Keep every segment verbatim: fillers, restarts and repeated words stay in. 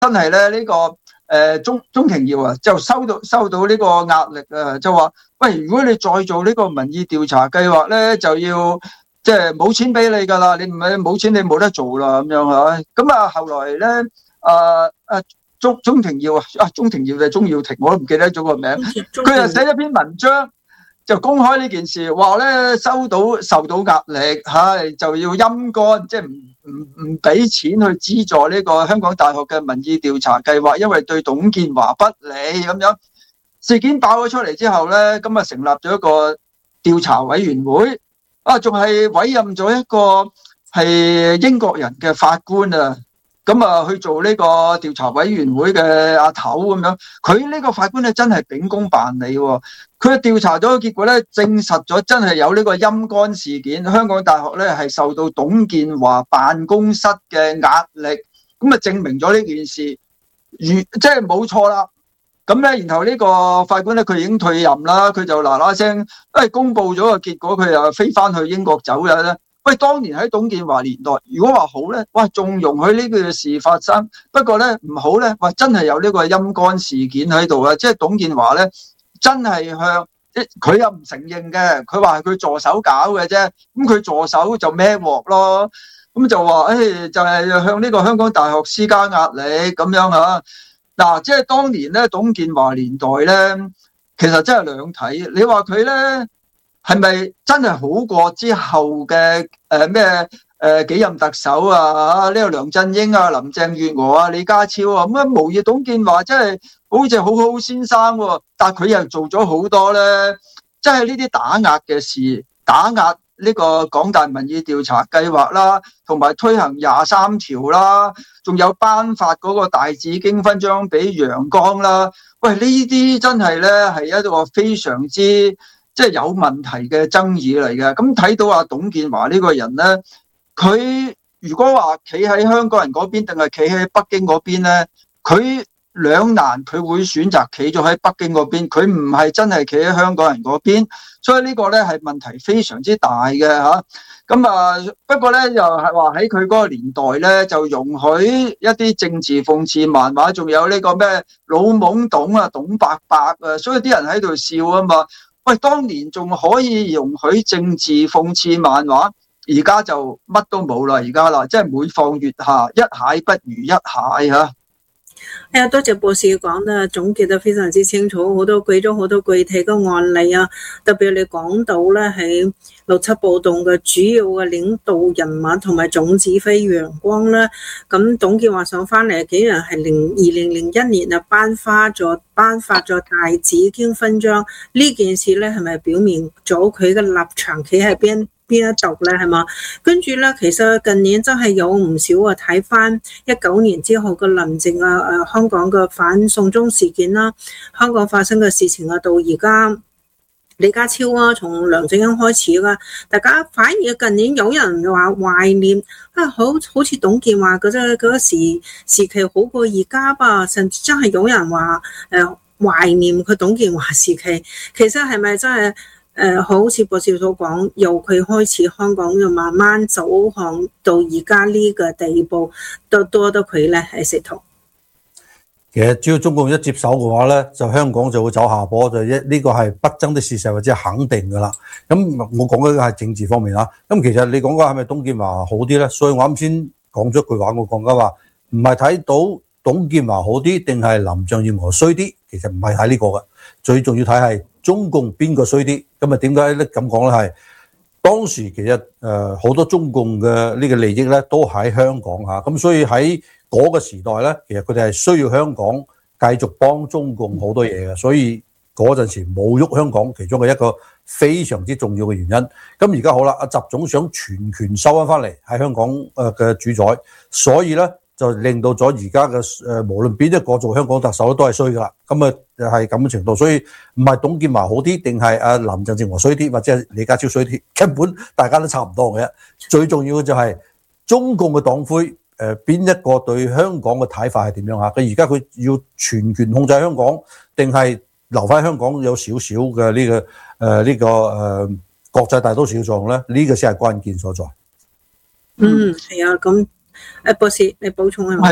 真係咧呢個誒鍾鍾庭耀啊，就收到收到呢個壓力啊，就話喂，如果你再做呢個民意調查計劃咧，就要即係冇錢俾你㗎啦，你唔係冇錢你冇得做啦咁樣嚇。咁啊後來咧，啊啊鍾鍾庭耀啊，啊鍾庭耀定係鍾耀庭，我都唔記得咗個名。佢又寫咗篇文章，就公開呢件事，話咧收到受到壓力嚇，就要陰乾，即係唔唔唔俾錢去資助呢個香港大學嘅民意調查計劃，因為對董建華不利咁樣。事件爆咗出嚟之後咧，咁啊成立咗一個調查委員會，啊仲係委任咗一個係英國人嘅法官啊，咁啊去做呢個調查委員會嘅阿頭咁樣。佢呢個法官咧真係秉公辦理喎，佢調查咗嘅結果咧，證實咗真係有呢個陰乾事件，香港大學咧係受到董建華辦公室嘅壓力，咁啊證明咗呢件事如即係冇錯啦。咁咧，然後呢個法官咧，佢已經退任啦，佢就嗱嗱聲，因為公佈咗個結果，佢又飛翻去英國走咗咧。喂，當年喺董建華年代，如果話好咧，哇，仲容許呢件事發生。不過咧，唔好咧，哇，真係有呢個陰乾事件喺度啊！即係董建華咧，真係向即佢又唔承認嘅，佢話係佢助手搞嘅啫。咁佢助手就孭鑊咯，咁就話誒、哎，就係、是、向呢個香港大學施加壓力咁樣嚇。嗱、啊，即係當年咧，董建華年代咧，其實真係兩睇。你話佢咧係咪真係好過之後嘅誒咩誒幾任特首啊？呢、這個梁振英啊、林鄭月娥啊、李家超啊，咁啊無疑董建華真係好似好好先生喎、啊。但係佢又做咗好多咧，即係呢啲打壓嘅事，打壓呢個港大民意調查計劃啦，同埋推行廿三條啦。仲有頒發嗰個大紫荊勳章俾楊光啦，喂，呢啲真係咧係一個非常之即係有問題嘅爭議嚟嘅。咁睇到阿董建華呢個人咧，佢如果話企喺香港人嗰邊定係企喺北京嗰邊咧，佢兩難，佢會選擇企咗喺北京嗰邊，佢唔係真係企喺香港人嗰邊，所以呢個咧係問題非常之大嘅嚇。咁啊，不過咧又係話喺佢嗰個年代咧，就容許一啲政治諷刺漫畫，仲有呢個咩老懵董啊、董伯伯啊，所以啲人喺度笑啊嘛。喂，當年仲可以容許政治諷刺漫畫，而家就乜都冇啦，而家啦，即係每況愈下，一蟹不如一蟹嚇。 係啊，多謝博士講得總結得非常之清楚，好多舉咗好多具體嘅案例啊，特別你講到咧喺六七暴動嘅主要嘅領導人物同埋總指揮楊光咧，咁董建華上翻嚟竟然係零二零零一年啊頒發咗頒發咗大紫荊勳章，呢件事咧係咪表明咗佢嘅立場企喺邊邊一度咧係嘛？跟住咧，其實近年真係有唔少啊，睇翻一九年之後嘅林鄭啊，誒、呃、香港嘅反送中事件啦，香港發生嘅事情啊，到而家李家超啊，從梁振英開始啦，大家反而近年有人話懷念啊，好好似董建華嗰陣嗰時時期好過而家吧，甚至真係有人話誒懷念佢董建華時期，其實係咪真係？誒、呃，好似博士所講，由佢開始，香港就慢慢走向到而家呢個地步，都多得佢咧係食土。 其實只要中共一接手嘅話咧，就香港就會走下坡，就一呢個係不爭的事實或者肯定噶啦。咁我講嘅係政治方面啦。咁其實你講嘅係咪董建華好啲咧？所以我啱先講咗句話，我講緊話唔係睇到董建華好啲，定係林鄭月娥衰啲？其實唔係睇呢個嘅，最重要睇係中共邊個衰啲。咁啊點解咧咁講咧？係當時其實誒好多中共嘅呢個利益咧都喺香港嚇，咁所以喺嗰個時代咧，其實佢哋係需要香港繼續幫中共好多嘢嘅，所以嗰陣時冇喐香港，其中嘅一個非常之重要嘅原因。咁而家好啦，阿習總想全權收翻翻嚟喺香港誒嘅主宰，所以咧就令到咗而家嘅誒無論邊一個做香港特首都係衰噶啦。咁啊係咁嘅程度，所以唔係董建華好啲，定係阿林鄭月娥衰啲，或者係李家超衰啲，根本大家都差唔多嘅。最重要嘅就係中共嘅黨魁。誒邊一個對香港嘅睇法係點樣啊？佢而家佢要全權控制香港，定係留翻香港有少少嘅呢個誒呢、呃這個誒、呃、國際大都市嘅作用咧？呢、這個先係關鍵所在。 嗯，係啊，咁誒博士你補充啊。 係啊，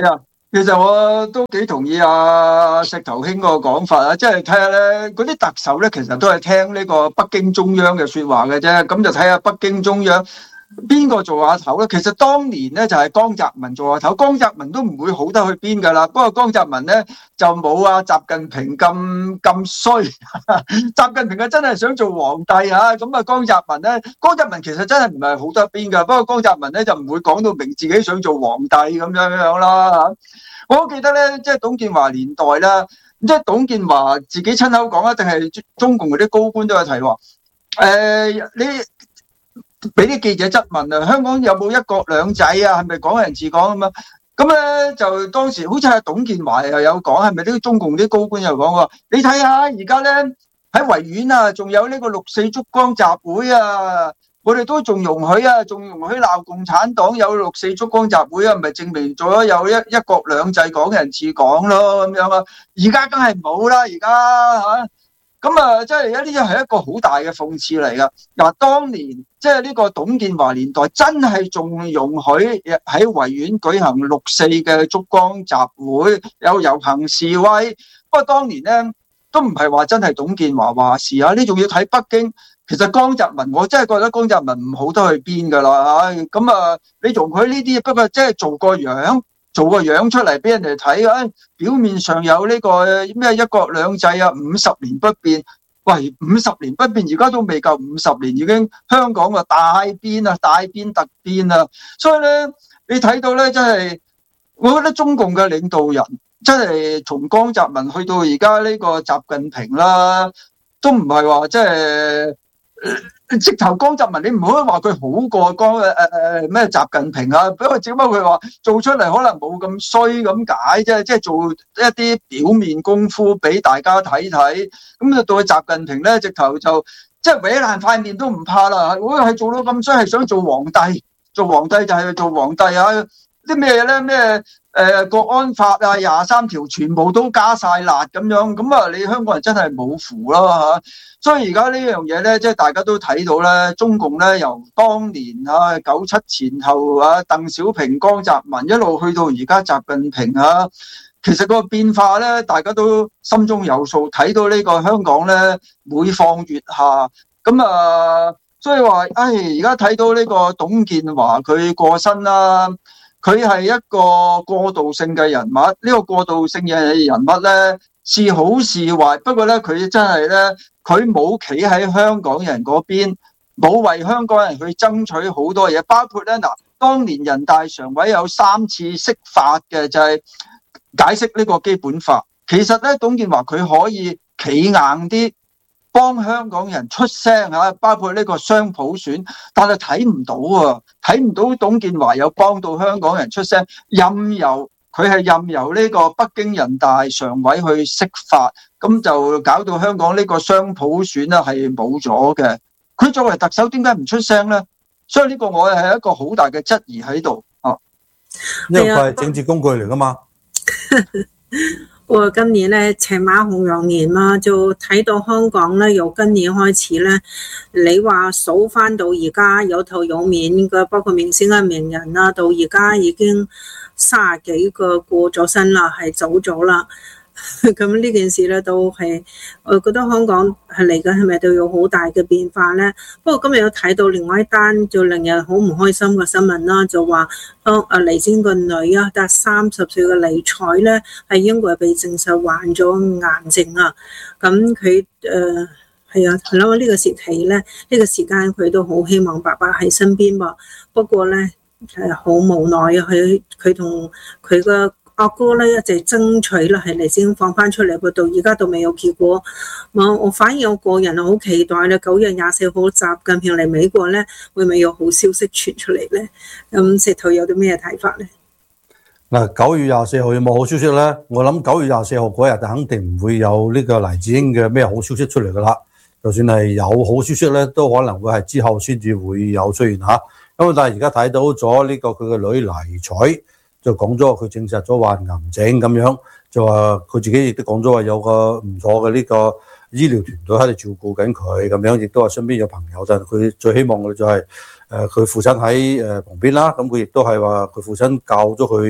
其實我都幾同意阿石頭兄個講法啊，即係睇下咧嗰啲特首咧，其實都係聽呢個北京中央嘅說話嘅啫。咁就睇下北京中央邊個做下頭咧。其實當年咧就係江澤民做下頭，江澤民都唔會好得去邊噶啦。不過江澤民咧就冇啊習近平咁咁衰，習近平啊真係想做皇帝啊。咁啊江澤民咧，江澤民其實真係唔係好得邊噶。不過江澤民咧就唔會講到明自己想做皇帝咁樣樣啦。我記得咧，即係董建華年代啦，即係董建華自己親口講啊，定係中共嗰啲高官都有提話。誒、呃，你俾啲記者質問啊，香港有冇一國兩制啊？係咪港人治港咁啊？咁咧就當時好似係董建華又有講，係咪呢個中共啲高官又講話？你睇下而家咧喺維園啊，仲有呢個六四燭光集會啊！我哋都仲容許啊，仲容許鬧共產黨有六四燭光集會啊，咪證明咗有一一國兩制港人治港咯咁樣啊！而家梗係冇啦，而家嚇咁啊，即係而家呢啲係一個好大嘅諷刺嚟噶。嗱，當年即係呢個董建華年代，真係仲容許喺維園舉行六四嘅燭光集會，有遊行示威。不過當年咧都唔係話真係董建華話事啊，呢仲要睇北京。其實江澤民，我真係覺得江澤民唔好得去邊噶啦嚇，咁啊你容許呢啲，不過即係做個樣，做個樣出嚟俾人哋睇啊，表面上有呢個咩一國兩制啊，五十年不變，喂，五十年不變，而家都未夠五十年，已經香港啊大變啊，大變特變啊，所以咧你睇到咧真係，我覺得中共嘅領導人真係從江澤民去到而家呢個習近平啦，都唔係話即係。直頭江澤民，你唔可以話佢好過江誒誒誒咩習近平啊，不過只不過佢話做出嚟可能冇咁衰咁解啫，即係做一啲表面功夫俾大家睇睇，咁就到習近平咧，直頭就即係搲爛塊面都唔怕啦。如果係做到咁衰，係想做皇帝，做皇帝就係做皇帝啊！啲咩咧咩？誒、呃、國安法啊，廿三條全部都加晒辣咁樣，咁啊你香港人真係冇符啦嚇！所以而家呢樣嘢咧，即係大家都睇到咧，中共咧由當年啊九七前後啊，鄧小平、江澤民一路去到而家習近平啊，其實個變化咧，大家都心中有數，睇到呢個香港咧每況愈下，咁啊，所以話，唉，而家睇到呢個董建華佢過身啦。佢係一個過渡性嘅人物，呢、這個過渡性嘅人物咧是好是壞，不過咧佢真係咧，佢冇企喺香港人嗰邊，冇為香港人去爭取好多嘢，包括咧嗱，當年人大常委有三次釋法嘅，就係、是、解釋呢個基本法。其實咧，董建華佢可以企硬啲，幫香港人出聲嚇，包括呢個雙普選，但係睇唔到啊，睇唔到董建華有幫到香港人出聲，任由佢係任由呢個北京人大常委去釋法，咁就搞到香港呢個雙普選咧係冇咗嘅。佢作為特首點解唔出聲呢？所以呢個我係一個好大嘅質疑喺度啊。 因為佢係政治工具嚟噶嘛。 我今年咧赤馬紅羊年啦，就睇到香港咧由今年開始咧，你話數翻到而家有頭有面嘅，包括明星啊、名人啦，到而家已經三十幾個過咗身啦，係走咗啦。咁呢件事咧都係，我覺得香港係嚟緊係咪都有好大嘅變化咧？不過今日有睇到另外一單就令人好唔開心嘅新聞啦，就話當阿黎姿個女啊，得三十歲嘅黎彩咧，係英國被證實患咗癌症啊。咁佢誒係啊，係咯，呢個時期咧，呢個時間佢都好希望爸爸喺身邊噃。不過咧係好無奈啊，佢佢同佢個阿哥咧一直爭取啦，係嚟先放翻出嚟，佢到而家都未有結果。我我反而我個人好期待咧，九月廿四號習近平嚟美國咧，會唔會有好消息傳出嚟咧？咁石頭有啲咩睇法咧？ 嗱，九月廿四號有冇好消息咧？我諗九月廿四號嗰日就肯定唔會有呢個黎智英嘅咩好消息出嚟噶啦。就算係有好消息咧，都可能會係之後先至會有出現嚇。咁但係而家睇到咗呢個佢嘅女黎彩，就講咗佢證實咗患癌症咁樣，就話佢自己亦都講咗話有個唔錯嘅呢個醫療團隊喺度照顧緊佢咁樣，亦都話身邊有朋友，就係佢最希望嘅就係誒佢父親喺誒旁邊啦。咁佢亦都係話佢父親教咗佢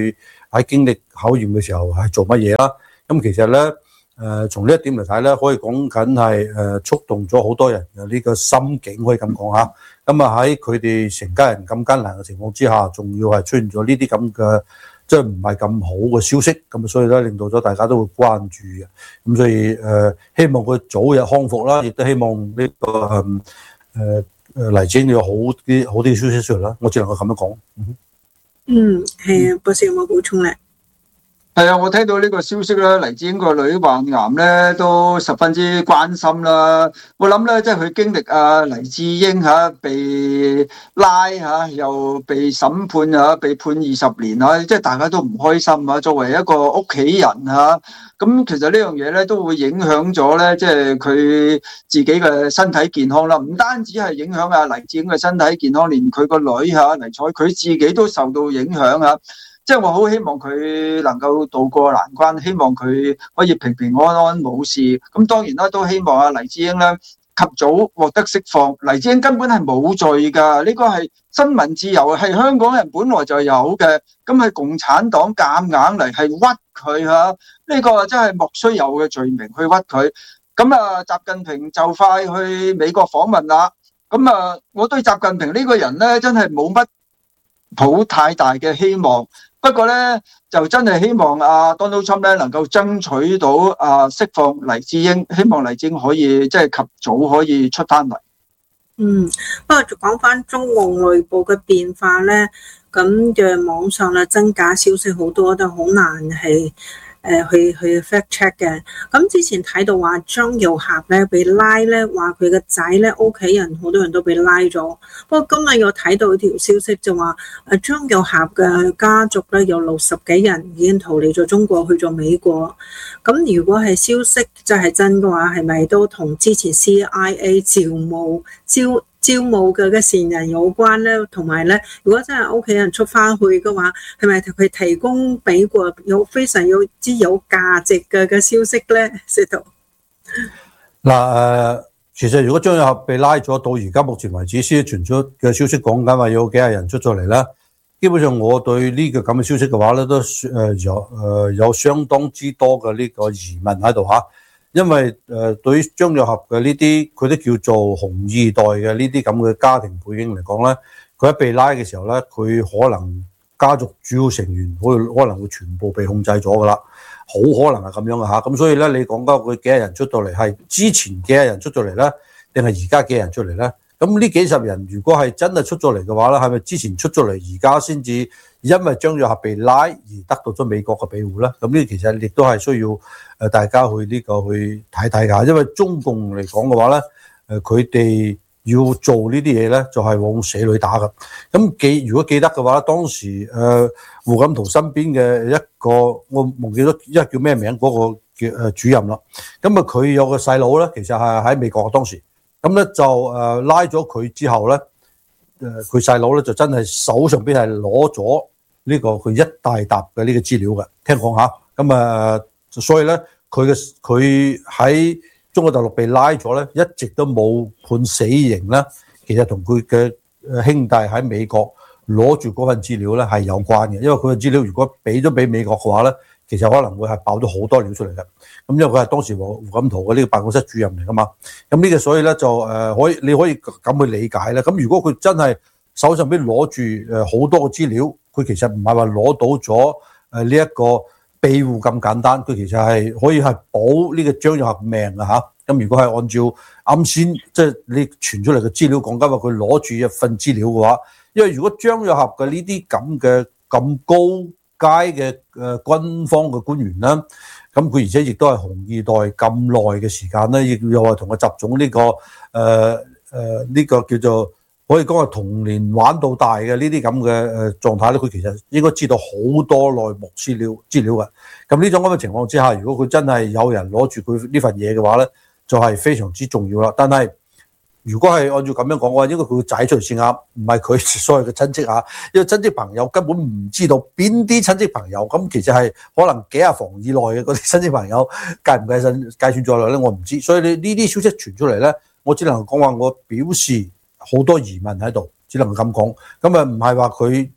喺經歷考驗嘅時候係做乜嘢啦。咁其實咧誒、呃、從呢一點嚟睇咧，可以講緊係誒觸動咗好多人嘅呢個心境，可以咁講嚇。咁啊喺佢哋成家人咁艱難嘅情況之下，仲要係出現咗呢啲咁嘅即係唔係咁好嘅消息，咁所以咧令到咗大家都會關注嘅。咁所以誒、呃、希望佢早日康復啦，亦都希望呢、這個誒誒誒黎智英有好啲好啲消息出嚟啦。我只能夠咁樣講。嗯， 嗯，係啊，博士有冇補充咧？ 係啊，我聽到呢個消息咧，黎智英個女患癌咧，都十分之關心啦。我諗咧，即係佢經歷啊，黎智英嚇被拉嚇，又被審判嚇，被判二十年嚇，即係大家都唔開心啊。作為一個屋企人嚇，咁其實呢樣嘢咧都會影響咗咧，即係佢自己嘅身體健康啦。唔單止係影響啊黎智英嘅身體健康，連佢個女嚇黎彩佢自己都受到影響啊。即係我好希望佢能夠渡過難關，希望佢可以平平安安冇事。咁當然啦，都希望啊黎智英咧及早獲得釋放。黎智英根本係冇罪㗎，呢個係新聞自由，係香港人本來就有嘅。咁係共產黨夾硬嚟係屈佢嚇，呢個真係莫須有嘅罪名去屈佢。咁啊，習近平就快去美國訪問啦。咁啊，我對習近平呢個人咧真係冇乜抱太大嘅希望。不過咧，就真係希望阿 Donald Trump 咧能夠爭取到啊釋放黎智英，希望黎智英可以即係及早可以出單嚟。 嗯，不過就講翻中共內部嘅變化咧，咁嘅網上咧真假消息好多，都好難係誒去去 fact check 嘅。咁之前睇到話張又俠咧被拉咧，話佢個仔咧屋企人好多人都被拉咗。不過今日又睇到條消息就話誒張又俠嘅家族咧有六十幾人已經逃離咗中國去咗美國。咁如果係消息真係真嘅話，係咪都同之前 C I A 招募招招募嘅嘅線人有關咧？同埋咧，如果真係屋企人出翻去嘅話，係咪佢提供美國有非常有之有價值嘅嘅消息咧？石頭嗱誒，其實如果張又俠被拉咗，到而家目前為止先傳出嘅消息講緊話有幾廿人出咗嚟啦。基本上我對呢個咁嘅消息嘅話咧，都誒有誒有相當之多嘅呢個疑問喺度嚇。因為誒對於張又俠嘅呢啲，佢都叫做紅二代嘅呢啲咁嘅家庭背景嚟講咧，佢一被拉嘅時候咧，佢可能家族主要成員會可能會全部被控制咗噶啦，好可能係咁樣嘅嚇。咁所以咧，你講緊佢幾廿人出到嚟，係之前幾廿人出咗嚟咧，定係而家幾廿人出嚟咧？咁呢幾十人如果係真係出咗嚟嘅話咧，係咪之前出咗嚟，而家先至因為張又俠被拉而得到咗美國嘅庇護咧？咁呢其實亦都係需要誒大家去呢個去睇睇㗎，因為中共嚟講嘅話咧，誒佢哋要做呢啲嘢咧，就係往死裏打㗎。咁記如果記得嘅話，當時誒胡錦濤身邊嘅一個我忘記咗一個叫咩名嗰個叫誒主任啦。咁啊佢有個細佬咧，其實係喺美國當時。咁咧就誒拉咗佢之後咧，誒佢細佬咧就真係手上邊係攞咗呢個佢一大沓嘅呢個資料嘅，聽講下。咁啊，所以咧佢嘅佢喺中國大陸被拉咗咧，一直都冇判死刑啦。其實同佢嘅兄弟喺美國攞住嗰份資料咧係有關嘅，因為佢嘅資料如果俾咗俾美國嘅話咧，其實可能會係爆咗好多料出嚟嘅。咁因為佢係當時胡胡錦濤嘅呢個辦公室主任嚟噶嘛，咁呢個所以咧就誒可以你可以咁去理解咧。咁如果佢真係手上邊攞住誒好多嘅資料，佢其實唔係話攞到咗誒呢一個庇護咁簡單，佢其實係可以係保呢個張又俠命啊嚇。咁如果係按照啱先即係你傳出嚟嘅資料講緊話，佢攞住一份資料嘅話，因為如果張又俠嘅呢啲咁嘅咁高階嘅誒軍方嘅官員啦，咁佢而且亦都係紅二代咁耐嘅時間咧，亦又係同個習總呢個誒誒呢個叫做可以講係童年玩到大嘅呢啲咁嘅誒狀態咧，佢其實應該知道好多內幕資料資料嘅。咁呢種咁嘅情況之下，如果佢真係有人攞住佢呢份嘢嘅話咧，就係非常之重要啦。但係如果係按照咁樣講嘅話，應該佢個仔出嚟先啱，唔係佢所謂嘅親戚啊。因為親戚朋友根本唔知道邊啲親戚朋友，咁其實係可能幾廿房以內嘅嗰啲親戚朋友計唔計算計算在內咧，我唔知。所以你呢啲消息傳出嚟咧，我只能夠講話我表示好多疑問喺度，只能夠咁講。咁啊唔係話佢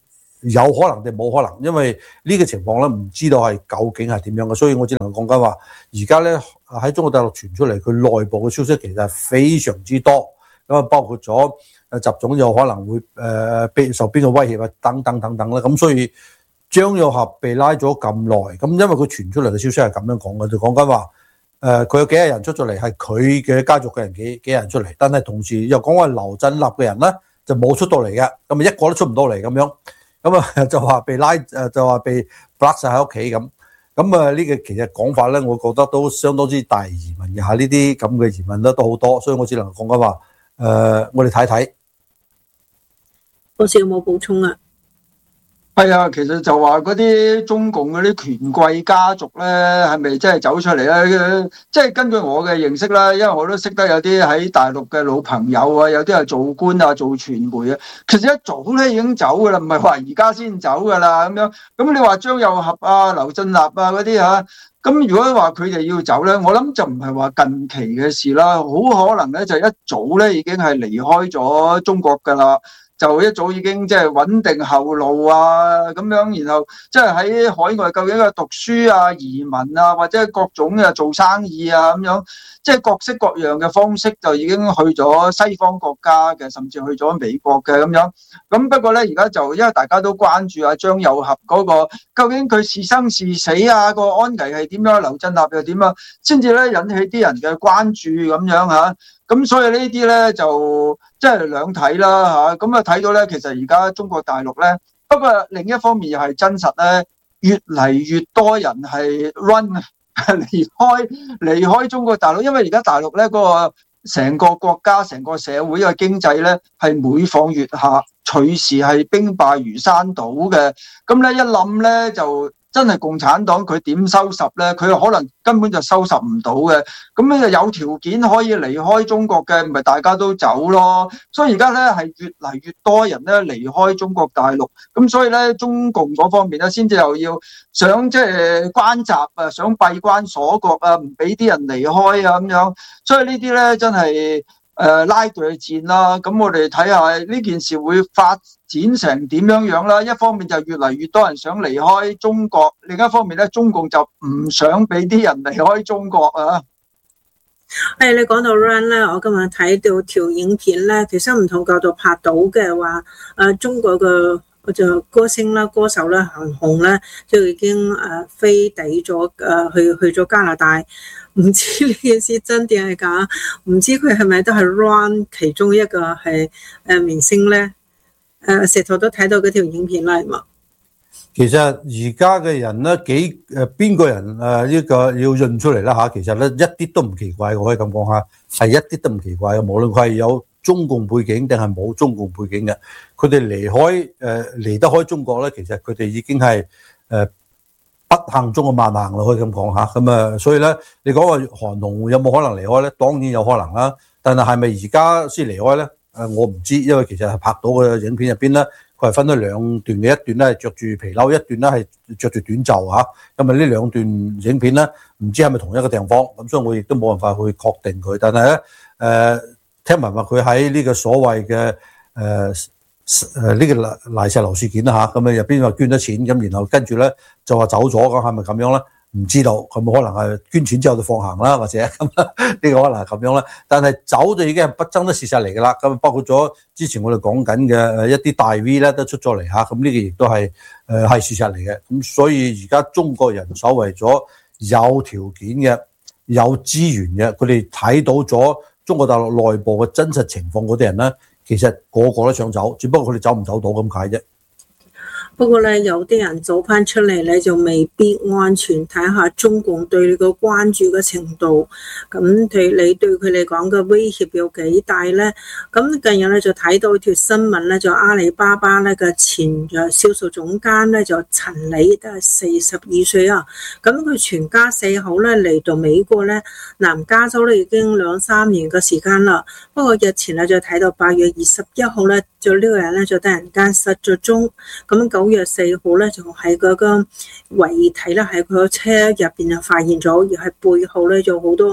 有可能定冇可能，因為呢個情況咧唔知道係究竟係點樣嘅，所以我只能講緊話，而家咧喺中國大陸傳出嚟佢內部嘅消息其實係非常之多，咁啊包括咗誒習總有可能會誒被、呃、受邊個威脅啊等等等等啦，咁所以張又俠被拉咗咁耐，咁因為佢傳出嚟嘅消息係咁樣講嘅，就講緊話誒佢有幾廿人出咗嚟，係佢嘅家族嘅人幾幾廿人出嚟，但係同時又講話劉振立嘅人咧就冇出到嚟嘅，咁啊一個都出唔到嚟咁樣。咁啊就話被拉誒就話被 block 晒喺屋企咁，咁啊呢個其實講法咧，我覺得都相當之大疑問嘅嚇，呢啲咁嘅疑問咧都好多，所以我只能講緊話誒，我哋睇睇。 好似有冇補充啊？ 係啊，其實就話嗰啲中共嗰啲權貴家族咧，係咪真係走出嚟咧？即係根據我嘅認識啦，因為我都識得有啲喺大陸嘅老朋友啊，有啲係做官啊、做傳媒啊，其實一早咧已經走噶啦，唔係話而家先走噶啦咁樣。咁你話張又俠啊、劉振立啊嗰啲嚇，咁如果話佢哋要走咧，我諗就唔係話近期嘅事啦，好可能咧就一早咧已經係離開咗中國噶啦。就一早已經即係穩定後路啊咁樣，然後即係喺海外究竟係讀書啊、移民啊，或者各種嘅做生意啊咁樣，即係各式各樣嘅方式就已經去咗西方國家嘅，甚至去咗美國嘅咁樣。咁不過咧，而家就因為大家都關注啊張又俠嗰個究竟佢是生是死啊，個安危係點樣，劉振立又點啊，先至咧引起啲人嘅關注咁樣嚇。咁所以呢啲咧就即係兩睇啦嚇，咁啊睇到咧，其實而家中國大陸咧，不過另一方面又係真實咧，越嚟越多人係 run 離開離開中國大陸，因為而家大陸咧嗰個成個國家、成個社會嘅經濟咧係每況愈下，隨時係兵敗如山倒嘅，咁咧一冧咧就。真係共產黨佢點收拾咧？佢可能根本就收拾唔到嘅。咁咧就有條件可以離開中國嘅，咪大家都走咯。所以而家咧係越嚟越多人咧離開中國大陸。咁所以咧中共嗰方面咧，先至又要想即係關閘啊，想閉關鎖國啊，唔俾啲人離開啊咁樣。所以呢啲咧真係。誒、呃、拉鋸戰啦，咁我哋睇下呢件事會發展成點樣樣啦。一方面就越嚟越多人想離開中國，另一方面咧，中共就唔想俾啲人離開中國啊。 誒，你講到 run 咧，我今日睇到條影片咧，其實唔同角度拍到嘅話，誒中國嘅就歌星啦、歌手啦、行紅咧，就已經誒飛抵咗誒去去咗加拿大。唔知呢件事真定係假，唔知佢係咪都係 run 其中一個係誒明星咧？誒石頭都睇到嗰條影片啦，係嘛？ 其實而家嘅人咧，幾誒邊個人誒呢個要認出嚟啦嚇？其實咧一啲都唔奇怪，我可以咁講下，係一啲都唔奇怪嘅。無論佢係有中共背景定係冇中共背景嘅，佢哋離開誒離得開中國咧，其實佢哋已經係誒。不幸中嘅萬幸咯，可以咁講嚇。咁啊，所以咧，你講話韓紅有冇可能離開咧？當然有可能啦。但係係咪而家先離開咧？誒，我唔知，因為其實係拍到嘅影片入邊咧，佢係分咗兩段嘅，一段咧係着住皮褸，一段咧係着住短袖嚇。咁啊，呢兩段影片咧，唔知係咪同一個地方？咁所以我亦都冇辦法去確定佢。但係咧，誒、呃，聽聞話佢喺呢個所謂嘅誒。呃誒呢個賴石樓事件啦嚇，咁啊入邊話捐咗錢，咁然後跟住咧就話走咗，咁係咪咁樣咧？唔知道，佢冇可能係捐錢之後就放行啦，或者咁呢個可能係咁樣啦。但係走就已經係不爭的事實嚟㗎啦。咁包括咗之前我哋講緊嘅誒一啲大 V 咧都出咗嚟嚇，咁呢個亦都係誒係事實嚟嘅。咁所以而家中國人所謂咗有條件嘅、有資源嘅，佢哋睇到咗中國大陸內部嘅真實情況嗰啲人咧。其實個個都想走，只不過佢哋走唔走到咁解啫。 不過咧，有啲人走翻出嚟咧，就未必安全。睇下中共對你個關注嘅程度，咁對你對佢嚟講嘅威脅有幾大咧？咁近日咧就睇到條新聞咧，就阿里巴巴咧嘅前嘅銷售總監咧就陳李，都係四十二歲啊。咁佢全家四口咧嚟到美國咧，南加州咧已經兩三年嘅時間啦。不過日前咧就睇到八月二十一號咧，就呢個人咧就突然間失咗蹤。咁九月四號咧就喺嗰個遺體咧喺佢個車入邊就發現咗，而喺背後咧就好多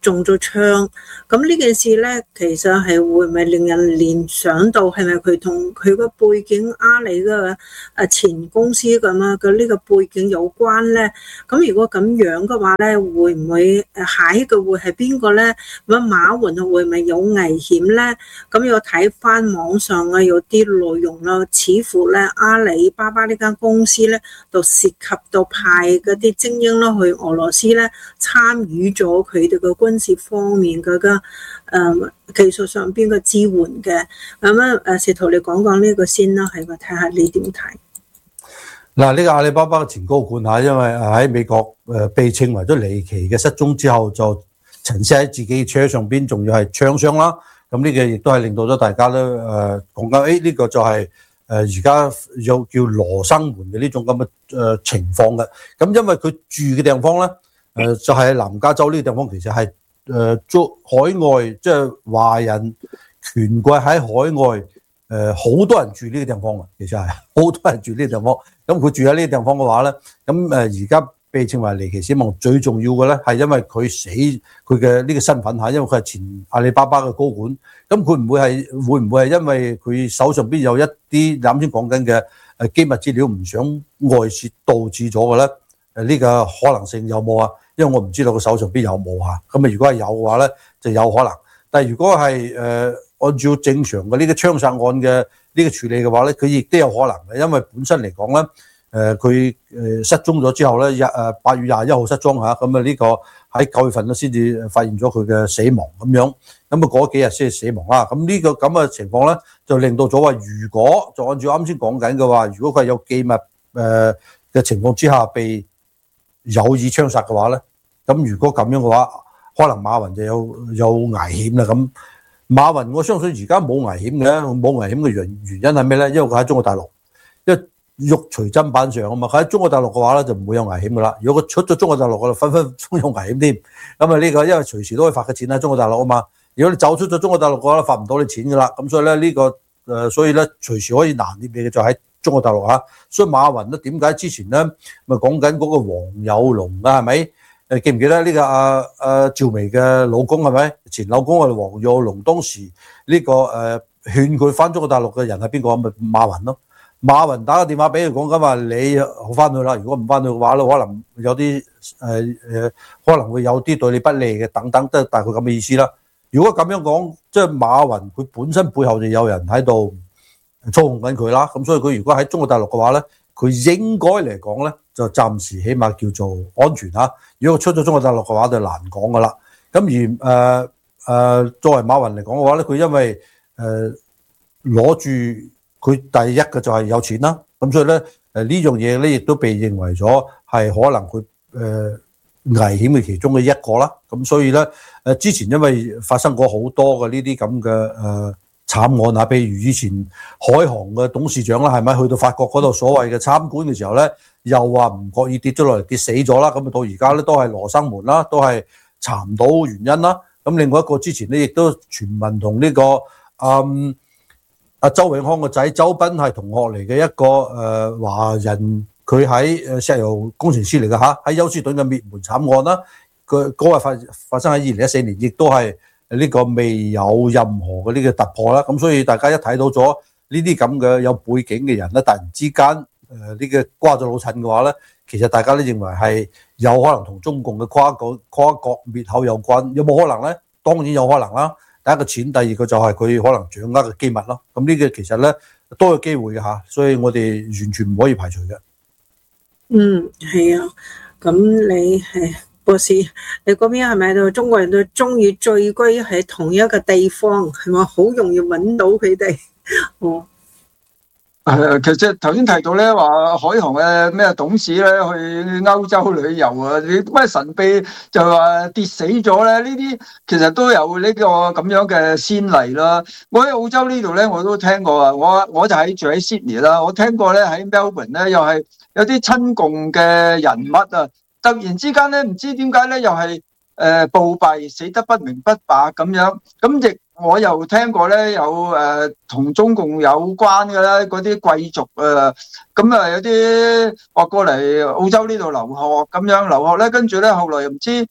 中咗槍。咁呢件事咧，其實係會唔會令人聯想到係咪佢同佢個背景阿里嘅誒前公司咁啊嘅呢個背景有關咧？咁如果咁樣嘅話咧，會唔會誒下一個會係邊個咧？咁馬雲會唔會有危險咧？咁要睇翻網上啊有啲內容啦，似乎咧阿里巴巴呢間公司咧，就涉及到派嗰啲精英啦去俄羅斯咧參與咗佢哋嘅軍事方面嘅嘅誒技術上邊嘅支援嘅。咁啊誒，試圖你講講呢個先啦，係我睇下你點睇。 嗱，呢個阿里巴巴嘅前高管嚇，因為喺美國誒被稱為咗離奇嘅失蹤之後，就陳屍喺自己車上邊，仲要係槍傷啦。咁呢個亦都係令到咗大家咧誒講緊，誒、哎、呢、這個就係誒而家有叫羅生門嘅呢種咁嘅誒情況嘅。咁因為佢住嘅地方咧，誒、呃、就係、是、南加州呢個地方，其實係誒做海外，即、就、係、是、華人權貴喺海外。誒好、呃、多人住呢個地方啊，其實係好多人住呢個地方。咁佢住喺呢個地方嘅話咧，咁誒而家被稱為離奇死亡，最重要嘅咧係因為佢死，佢嘅呢個身份嚇，因為佢係前阿里巴巴嘅高管。咁佢唔會係會唔會係因為佢手上邊有一啲你啱先講緊嘅誒機密資料唔想外泄導致咗嘅咧？誒呢個可能性有冇啊？因為我唔知道佢手上邊有冇嚇。咁啊，如果係有嘅話咧，就有可能。但係如果係誒，呃按照正常嘅呢個槍殺案嘅呢個處理嘅話咧，佢亦都有可能嘅，因為本身嚟講咧，誒佢誒失蹤咗之後咧，日誒八月廿一號失蹤嚇，咁啊呢個喺九月份咧先至發現咗佢嘅死亡咁樣，咁啊嗰幾日先係死亡啦。咁呢個咁嘅情況咧，就令到咗話，如果就按照啱先講緊嘅話，如果佢係有機密誒嘅情況之下被有意槍殺嘅話咧，咁如果咁樣嘅話，可能馬雲就有有危險啦咁。馬雲我相信而家冇危險嘅，冇危險嘅原原因係咩咧？因為佢喺中國大陸，因為肉隨砧板上啊嘛。佢喺中國大陸嘅話咧，就唔會有危險噶啦。如果佢出咗中國大陸，就分分鐘有危險添。咁啊呢個因為隨時都可以發嘅錢喺中國大陸啊嘛。如果你走出咗中國大陸嘅話，發唔到你錢噶啦。咁所以咧呢、這個誒、呃，所以咧隨時可以攔截你嘅就喺中國大陸嚇。所以馬雲咧點解之前咧咪講緊嗰個黃有龍啊？係咪？誒記唔記得呢、這個阿阿趙薇嘅老公係咪？前老公係黃有龍，當時呢、這個誒、呃、勸佢翻中國大陸嘅人係邊個？咪馬雲咯。馬雲打個電話俾佢講緊話，你好翻去啦。如果唔翻去嘅話咧，可能有啲誒誒，可能會有啲對你不利嘅等等，都係大概咁嘅意思啦。如果咁樣講，即係馬雲佢本身背後就有人喺度操控緊佢啦。咁所以佢如果喺中國大陸嘅話咧，佢應該嚟講咧，就暫時起碼叫做安全嚇。如果佢出咗中國大陸嘅話，就難講噶啦。咁而誒誒、呃呃、作為馬雲嚟講嘅話咧，佢因為誒攞住佢第一嘅就係有錢啦。咁所以咧誒呢樣嘢咧，亦都被認為咗係可能佢誒、呃、危險嘅其中嘅一個啦。咁所以咧誒之前因為發生過好多嘅呢啲咁嘅誒。呃慘案啊，譬如以前海航嘅董事長啦，係咪去到法國嗰度所謂嘅參觀嘅時候咧，又話唔覺意跌咗落嚟，跌死咗啦。咁啊到而家咧都係羅生門啦，都係查唔到原因啦。咁另外一個之前咧亦都傳聞同呢個嗯阿周永康個仔周斌係同學嚟嘅一個誒華、呃、人，佢喺誒石油工程師嚟嘅嚇，喺休斯頓嘅滅門慘案啦。佢嗰日發發生喺二零一四年，亦都係。呢個未有任何嘅呢個突破啦，咁所以大家一睇到咗呢啲咁嘅有背景嘅人咧，突然之間誒呢個瓜咗老襯嘅話咧，其實大家都認為係有可能同中共嘅跨國跨國滅口有關，有冇可能咧？當然有可能啦。第一個錢，第二個就係佢可能掌握嘅機密咯。咁呢個其實咧都有機會嘅嚇，所以我哋完全唔可以排除嘅。 嗯，係啊，咁你係。博士，你嗰邊係咪到中國人都中意聚居喺同一個地方，係咪好容易揾到佢哋？哦， 誒，其實頭先提到咧話海航嘅咩董事咧去歐洲旅遊啊，你咩神秘就話跌死咗咧？呢啲其實都有呢個咁樣嘅先例啦。我喺澳洲呢度咧，我都聽過啊。我我就喺住喺 Sydney 啦，我聽過咧喺 Melbourne 咧，又係有啲親共嘅人物啊。突然之間咧，唔知點解咧，又係誒暴斃，死得不明不白咁樣。咁亦我又聽過咧，有誒同、呃、中共有關嘅咧，嗰啲貴族啊，咁、呃、啊有啲話過嚟澳洲呢度留學咁樣留學咧，跟住咧後來又唔知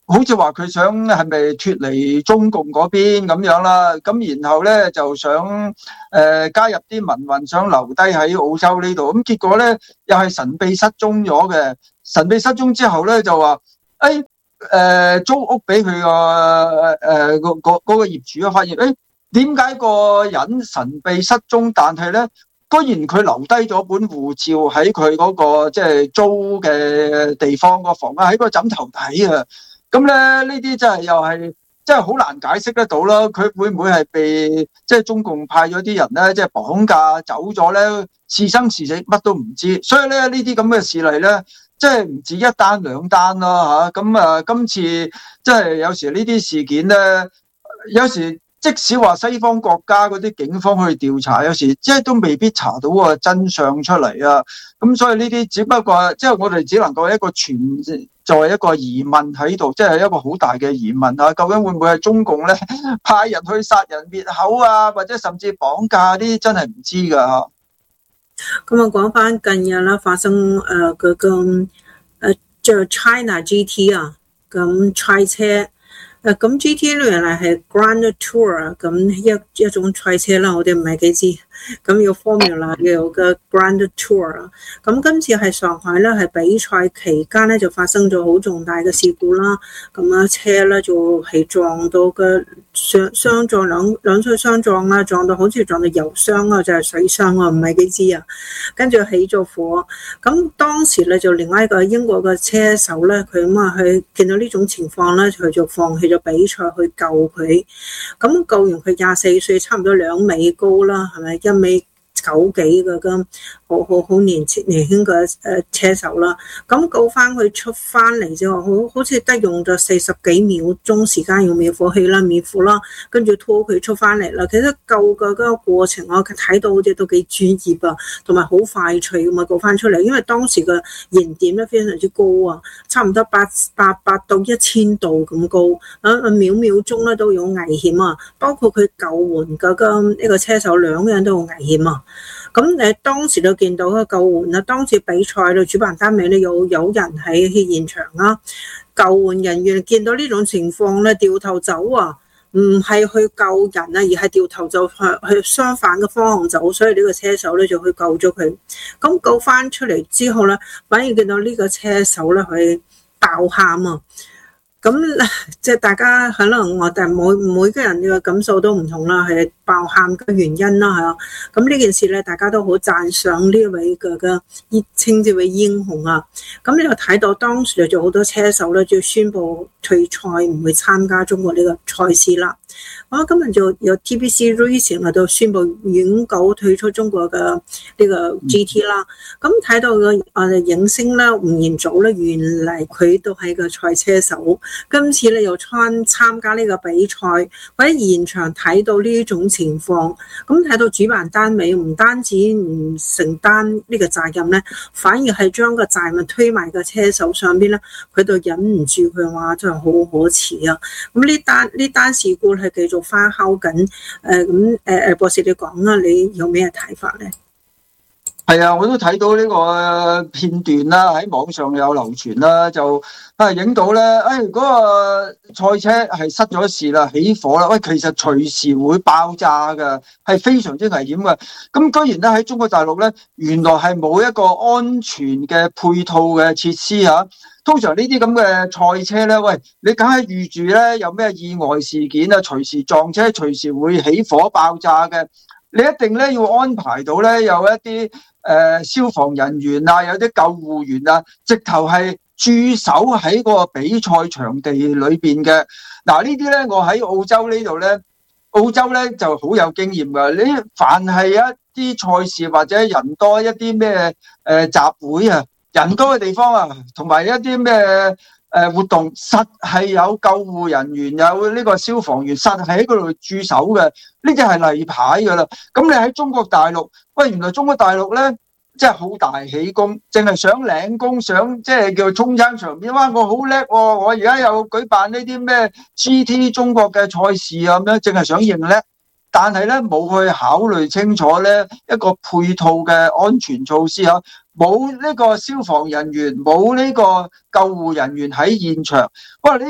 好似話佢想係咪脫離中共嗰邊咁樣啦，咁然後咧就想誒、呃、加入啲民運，想留低喺澳洲呢度，咁結果咧又係神秘失蹤咗嘅。神秘失蹤之後咧就話誒誒租屋俾佢個誒個個嗰個業主啊，發現誒點解個人神秘失蹤，但係咧居然佢留低咗本護照喺佢嗰個即係租嘅地方個房啊，喺個枕頭底啊！咁咧呢啲真係又係真係好難解釋得到啦。佢會唔會係被即係中共派咗啲人咧，即係綁架走咗咧？是生是死乜都唔知。所以咧呢啲咁嘅事例咧，即係唔止一單兩單啦嚇。咁啊，今次即係有時呢啲事件咧，有時即使話西方國家嗰啲警方去調查，有時即係都未必查到個真相出嚟啊。咁所以呢啲只不過即係我哋只能夠一個傳作為一個疑問喺度，即係一個好大嘅疑問啊！究竟會唔會係中共咧派人去殺人滅口啊，或者甚至綁架啲，真係唔知㗎嚇。 咁啊，講翻近日啦，發生誒嗰個誒叫 China G T 啊，咁賽車。誒咁 G T 咧原來係 Grand Tour 咁一一種賽車啦，我哋唔係幾知。咁有 Formula 有個 Grand Tour 啊。咁今次係上海咧，係比賽期間咧就發生咗好重大嘅事故啦。咁啊車咧就係撞到嘅相相撞兩兩出相撞啦，撞到好似撞到油箱啊，就係、是、水箱啊，唔係幾知啊。跟住起咗火。咁當時咧就另外一個英國嘅車手咧，佢咁啊去見到呢種情況咧，佢就放棄咗比賽去救佢。咁救完佢廿四歲，差唔多兩米高啦，係咪一米九幾嘅咁，好好好年輕年輕嘅誒車手啦。咁救翻佢出翻嚟之後，好好似得用咗四十幾秒鐘時間用滅火器啦、滅火啦，跟住拖佢出翻嚟啦。其實救嘅嗰個過程我睇到好似都幾專業啊，同埋好快脆咁啊救翻出嚟。因為當時嘅燃點咧非常之高啊，差唔多八八百到一千度咁高，啊秒秒鐘咧都有危險啊。包括佢救援嗰個呢個車手兩個人都好危險啊。咁誒當時就見到個救援啦，當時比賽咧主辦單位咧有有人喺現場啦，救援人員見到呢種情況咧掉頭走啊，唔係去救人啊，而係掉頭就去去相反嘅方向走，所以呢個車手咧就去救咗佢。咁救翻出嚟之後咧，反而見到呢個車手咧佢爆喊啊！咁即係大家可能我哋每每個人嘅感受都唔同啦，係爆喊嘅原因啦，係啊。咁呢件事咧，大家都好讚賞呢位嘅嘅稱之為英雄啊。咁你就睇到當時就好多車手咧，就宣布退賽，唔會參加中國呢個賽事啦。我今日就有 T B C Racing 喺度宣布永久退出中國嘅呢個 G T 啦。咁睇到個誒影星咧，吳彥祖咧，原嚟佢都係個賽車手。今次咧又參參加呢個比賽，或者現場睇到呢種情況，咁睇到主辦單位唔單止唔承擔呢個責任咧，反而係將個責任推埋個車手上邊咧，佢就忍唔住佢話真係好可恥啊！咁呢單呢單事故係繼續發酵緊，誒咁誒誒博士你講啦，你有咩睇法咧？ 係啊，我都睇到呢個片段啦，喺網上有流傳啦，就啊影到咧，誒嗰個賽車係失咗事啦，起火啦，喂，其實隨時會爆炸㗎，係非常之危險㗎。咁居然咧喺中國大陸咧，原來係冇一個安全嘅配套嘅設施嚇。通常呢啲咁嘅賽車咧，喂，你梗係預住咧有咩意外事件啊，隨時撞車，隨時會起火爆炸嘅。你一定咧要安排到咧有一啲誒、呃、消防人員啊，有啲救護員啊，直頭係駐守喺個比賽場地裏邊嘅。嗱、啊、呢啲咧我喺澳洲呢度咧，澳洲咧就好有經驗㗎。你凡係一啲賽事或者人多一啲咩誒集會啊，人多嘅地方啊，同埋一啲咩誒活動，實係有救護人員，有呢個消防員，實係喺嗰度駐守嘅。呢啲係例牌噶啦。咁你喺中國大陸，喂，原來中國大陸咧，真係好大喜功，淨係想領功，想即係叫衝爭場面。哇！我好叻喎，我而家有舉辦呢啲咩 G T 中國嘅賽事啊，咁樣淨係想認叻，但係咧冇去考慮清楚咧一個配套嘅安全措施啊。冇呢個消防人員，冇呢個救護人員喺現場。哇！你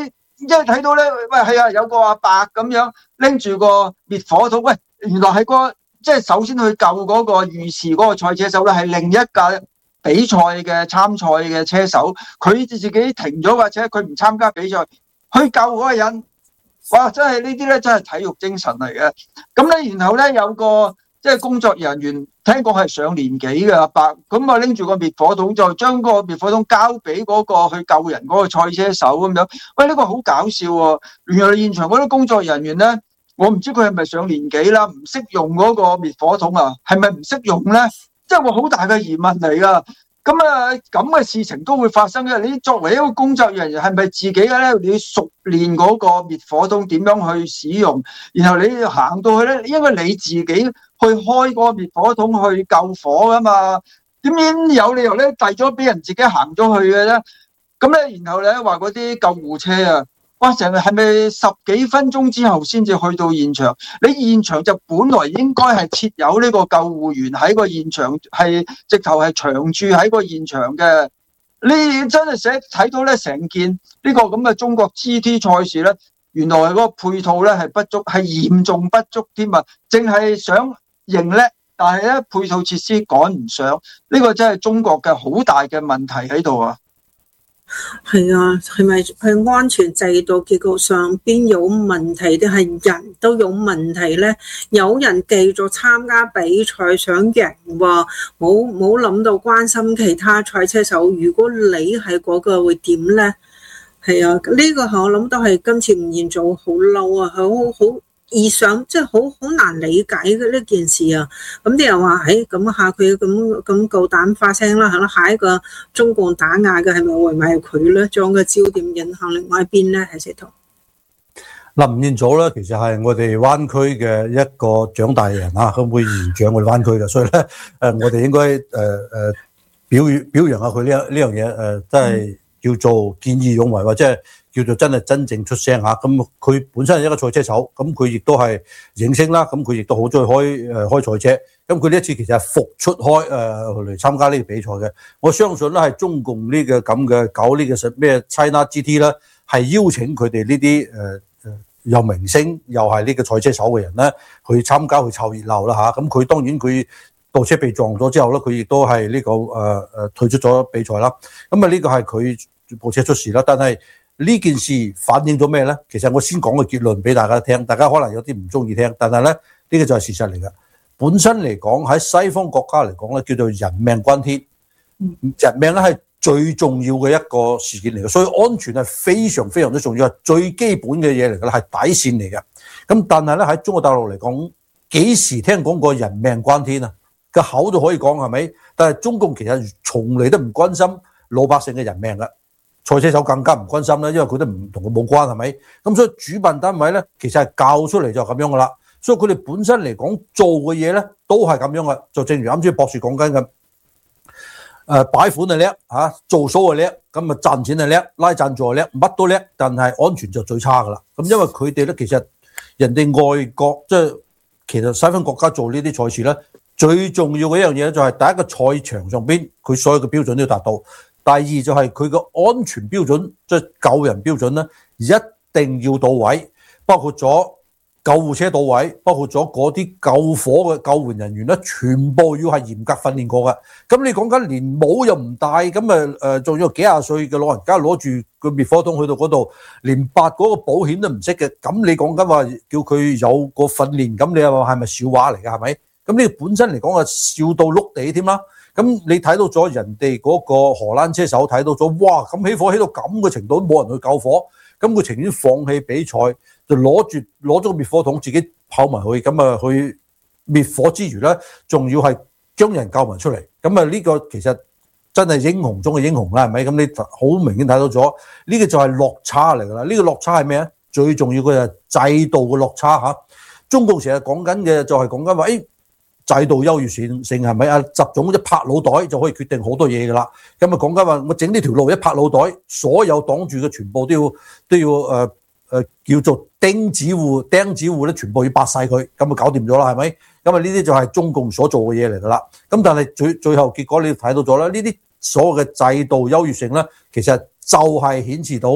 即係睇到咧，喂係啊，有個阿伯咁樣拎住個滅火筒，喂，原來係個即係首先去救嗰個遇事嗰個賽車手咧，係另一架比賽嘅參賽嘅車手，佢自己停咗架車，佢唔參加比賽，去救嗰個人。哇！真係呢啲咧，真係體育精神嚟嘅。咁咧，然後咧有個即係工作人員，聽講係上年紀嘅阿伯，咁啊拎住個滅火筒，就將個滅火筒交俾嗰個去救人嗰個賽車手咁樣。喂，呢個好搞笑喎！原來現場嗰啲工作人員咧，我唔知佢係咪上年紀啦，唔識用嗰個滅火筒啊？係咪唔識用咧？即係我好大嘅疑問嚟㗎。咁啊，咁嘅事情都會發生嘅。你作為一個工作人員，係咪自己嘅咧？你熟練嗰個滅火筒點樣去使用，然後你行到去咧，因為你自己去開個滅火筒去救火噶嘛，點解有理由咧遞咗俾人自己行咗去嘅咧？咁咧，然後咧話嗰啲救護車啊，哇！成日係咪十幾分鐘之後先至去到現場？你現場就本來應該係設有呢個救護員喺個現場，係直頭係長駐喺個現場嘅。你真係寫睇到咧，成件呢個咁嘅中國 G T 賽事咧，原來嗰個配套咧係不足，係嚴重不足添啊！淨係想贏叻，但係咧配套設施趕唔上，呢個真係中國嘅好大嘅問題喺度啊！ 係啊，係咪係安全制度結構上邊有問題，定係人都有問題咧？有人繼續參加比賽想贏喎，冇冇諗到關心其他賽車手。如果你係嗰個會點咧？係啊，呢、這個我諗都係今次吳彥祖好嬲啊，好好意想，即係好好難理解嘅呢件事啊！咁啲人話，誒咁下佢咁咁夠膽發聲啦，係咯，下一個中共打壓嘅係咪會咪係佢咧？將個焦點引向另外一邊咧？喺石頭嗱，吳彥祖咧，其實係我哋灣區嘅一個長大人啊，佢會延長我哋灣區嘅，所以咧誒，我哋應該誒誒表表揚下佢呢呢樣嘢誒，真係叫做見義勇為，或者係叫做真係真正出聲嚇。咁佢本身係一個賽車手，咁佢亦都係影星啦，咁佢亦都好中意開誒開賽車。咁佢呢一次其實係復出開誒嚟參加呢個比賽嘅。我相信咧係中共呢個咁嘅搞呢個咩 China G T 咧，係邀請佢哋呢啲誒誒又明星又係呢個賽車手嘅人咧去參加去湊熱鬧啦嚇。咁佢當然佢部車被撞咗之後咧，佢亦都係呢個誒誒退出咗比賽啦。咁啊呢個係佢部車出事啦，但係呢件事反映咗咩咧？其實我先講個結論俾大家聽，大家可能有啲唔中意聽，但係咧呢個就係事實嚟嘅。本身嚟講喺西方國家嚟講咧，叫做人命關天，人命咧係最重要嘅一個事件嚟嘅，所以安全係非常非常之重要，係最基本嘅嘢嚟嘅啦，係底線嚟嘅。咁但係咧喺中國大陸嚟講，幾時聽講過人命關天啊？個口都可以講係咪？但係中共其實從嚟都唔關心老百姓嘅人命嘅。賽車手更加唔關心啦，因為佢都唔同佢冇關係咪？咁所以主辦單位咧，其實係教出嚟就咁樣噶啦。所以佢哋本身嚟講做嘅嘢咧，都係咁樣嘅。就正如啱先博士講緊嘅，誒擺款係叻嚇，做 show 係叻，咁啊賺錢係叻，拉贊助係叻，乜都叻，但係安全就最差噶啦。咁因為佢哋咧，其實人哋外國即係其實西方國家做呢啲賽事咧，最重要嘅一樣嘢咧，就係第一個賽場上邊佢所有嘅標準都要達到。第二就係佢個安全標準，即係救人標準咧，一定要到位，包括咗救護車到位，包括咗嗰啲救火嘅救援人員咧，全部要係嚴格訓練過嘅。咁你講緊連帽又唔戴，咁誒誒，仲要幾廿歲嘅老人家攞住個滅火筒去到嗰度，連拔嗰個保險都唔識嘅，咁你講緊話叫佢有個訓練，咁你又話係咪笑話嚟㗎？係咪？咁呢個本身嚟講係笑到碌地添啦。咁你睇到咗人哋嗰個荷蘭車手睇到咗，哇！咁起火起到咁嘅程度都冇人去救火，咁佢情願放棄比賽，就攞住攞咗個滅火筒自己跑埋去，咁啊去滅火之餘咧，仲要係將人救埋出嚟。咁啊呢個其實真係英雄中嘅英雄啦，係咪？咁你好明顯睇到咗，呢個就係落差嚟㗎啦。呢個落差係咩啊？最重要嘅就係制度嘅落差嚇。中共成日講緊嘅就係講緊話，誒。制度優越性係咪啊？習總一拍腦袋就可以決定好多嘢㗎啦。咁啊講緊話，我整呢條路一拍腦袋，所有擋住嘅全部都要都要誒誒、呃呃、叫做釘子戶釘子戶咧，全部要拔晒佢，咁啊搞掂咗啦，係咪？咁啊呢啲就係中共所做嘅嘢嚟㗎啦。咁但係最最後結果你睇到咗啦，呢啲所有嘅制度優越性咧，其實就係顯示到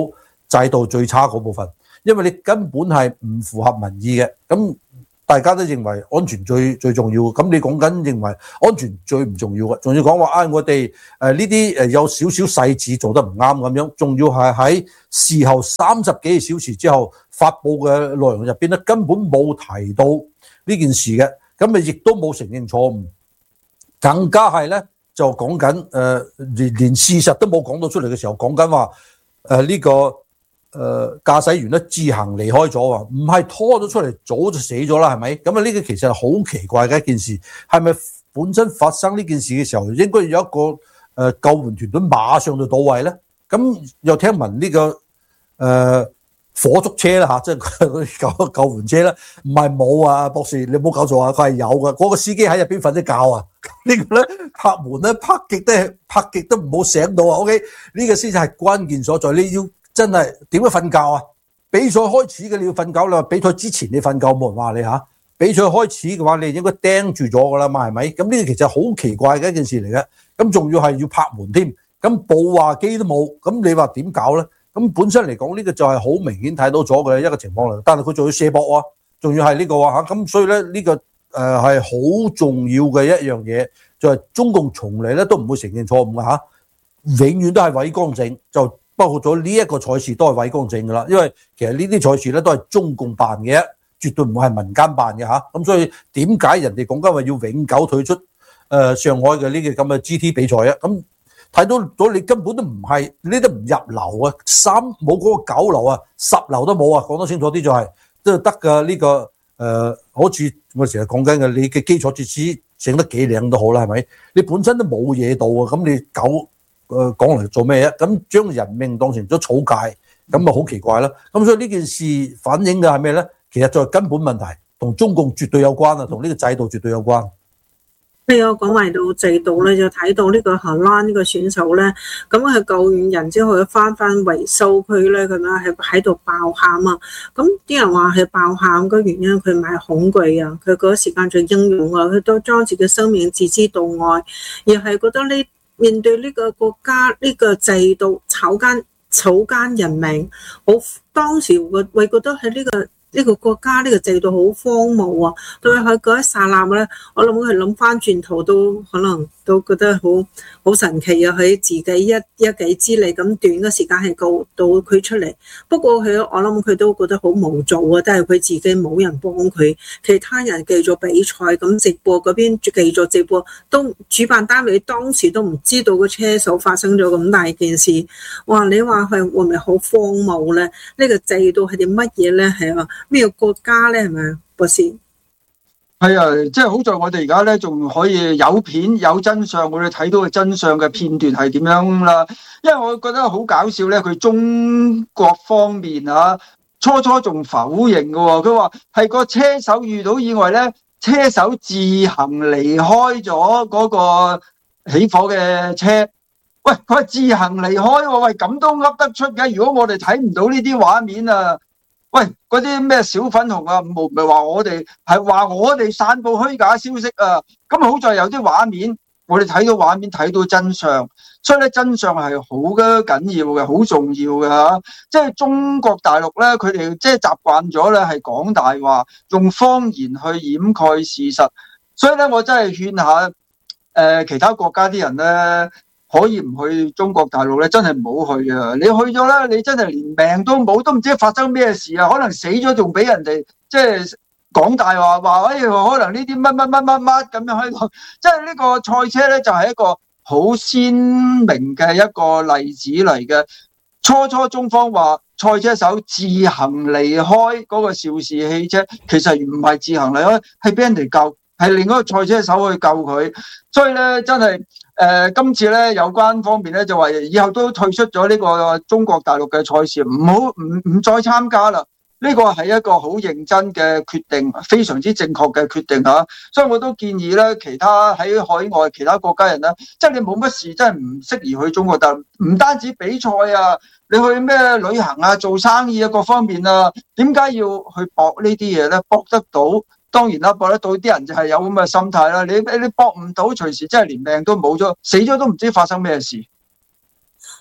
制度最差嗰部分，因為你根本係唔符合民意嘅。咁大家都認為安全最最重要，咁你講緊認為安全最唔重要嘅，仲要講話啊我哋誒呢啲誒有少少細節做得唔啱咁樣，仲要係喺事後三十幾個小時之後發布嘅內容入邊咧，根本冇提到呢件事嘅，咁咪亦都冇承認錯誤，更加係咧就講緊誒連連事實都冇講到出嚟嘅時候，講緊話誒呢個。誒、呃、駕駛員咧自行離開咗喎，唔係拖咗出嚟，早就死咗啦，係咪？咁啊呢個其實係好奇怪嘅一件事，係咪本身發生呢件事嘅時候，應該有一個誒、呃、救援團隊馬上就到位咧？咁又聽聞呢、這個誒、呃、火燭車啦嚇，即係救救援車啦，唔係冇啊，博士你唔好搞錯啊，佢係有嘅，嗰、那個司機喺入邊瞓咗覺啊，這個、呢個咧拍門咧拍極都係拍極都唔好醒到啊 ，OK， 呢個先至係關鍵所在，你要。真係點樣瞓覺啊？比賽開始嘅你要瞓覺，你話比賽之前你瞓覺冇人話你嚇。比賽開始嘅話，你應該盯住咗噶啦嘛，係咪？咁呢個其實好奇怪嘅一件事嚟嘅。咁仲要係要拍門添，咁報話機都冇，咁你話點搞咧？咁本身嚟講呢個就係好明顯睇到咗嘅一個情況嚟，但係佢仲要卸膊啊，仲要係呢個啊嚇。咁所以咧呢個誒係好重要嘅一樣嘢，就係中共從嚟咧都唔會承認錯誤嘅嚇，永遠都係偉光正就。包括咗呢一個賽事都係偉光正噶啦，因為其實呢啲賽事咧都係中共辦嘅，絕對唔會係民間辦嘅嚇。咁所以點解人哋講緊話要永久退出誒、呃、上海嘅呢個咁嘅 G T 比賽啊？咁睇到咗你根本都唔係，呢都唔入流啊，三冇嗰個九流啊，十流都冇啊。講得清楚啲就係、是、都係得㗎呢個誒、呃，好似我成日講緊嘅，你嘅基礎設施整得幾靚都好啦，係咪？你本身都冇嘢到啊，咁你九。誒講嚟做咩啊？咁將人命當成咗草芥，咁啊好奇怪啦！咁所以呢件事反映嘅係咩咧？其實就係根本問題，同中共絕對有關啊，同呢個制度絕對有關。 譬如我講埋到制度咧，就睇到呢個荷蘭呢個選手咧，咁佢救完人之後，翻翻維修區咧，咁樣係喺度爆喊啊！咁啲人話係爆喊嘅原因，佢唔係恐懼啊，佢嗰個時間最英勇啊，佢都將自己生命置之度外，而係覺得呢。面對呢個國家呢、這個制度草菅草菅人命，好當時會會覺得喺呢、這個呢、這個國家呢、這個制度好荒謬啊！對佢嗰一剎那咧，我諗佢諗翻轉頭都可能都覺得好好神奇啊！佢自己一一己之力咁短嘅時間係救到佢出嚟，不過佢我諗佢都覺得好無助啊！但係佢自己冇人幫佢，其他人繼續比賽咁直播嗰邊繼續直播，都主辦單位當時都唔知道個車手發生咗咁大件事。哇！你話係會唔會好荒謬咧？呢、這個制度係啲乜嘢咧？係啊？咩國家咧？係咪啊，博士？ 係啊，即係好在我哋而家咧，仲可以有片有真相，我哋睇到嘅真相嘅片段係點樣啦。因為我覺得好搞笑咧，佢中國方面啊，初初仲否認嘅喎，佢話係個車手遇到意外咧，車手自行離開咗嗰個起火嘅車。喂，佢係自行離開喎，喂咁都噏得出嘅。如果我哋睇唔到呢啲畫面啊〜喂，嗰啲咩小粉紅啊，唔係話我哋，係話我哋散布虛假消息啊！咁好在有啲畫面，我哋睇到畫面睇到真相，所以咧真相係好嘅緊要嘅，好重要嘅嚇。即係中國大陸咧，佢哋即係習慣咗咧係講大話，用謊言去掩蓋事實。所以咧，我真係勸下誒、呃、其他國家啲人咧。可以唔去中國大陸咧，真係唔好去啊！你去咗咧，你真係連命都冇，都唔知發生咩事啊！可能死咗仲俾人哋即係講大話，話哎可能呢啲乜乜乜乜乜咁樣喺度，即係呢個賽車咧就係一個好鮮明嘅一個例子嚟嘅。初初中方話賽車手自行離開嗰個肇事汽車，其實唔係自行離開，係俾人哋救，係另一個賽車手去救佢，所以咧真係。誒、呃，今次咧有關方面咧就話以後都退出咗呢個中國大陸嘅賽事，唔好唔唔再參加啦。呢個係一個好認真嘅決定，非常之正確嘅決定吓。所以我都建議咧，其他喺海外其他國家人咧，即係你冇乜事，真係唔適宜去中國大陸。唔單止比賽啊，你去咩旅行啊、做生意啊各方面啊，點解要去搏呢啲嘢咧？搏得到。當然啦，搏得到啲人就係有咁嘅心態啦。你你搏唔到，隨時真係連命都冇咗，死咗都唔知發生咩事。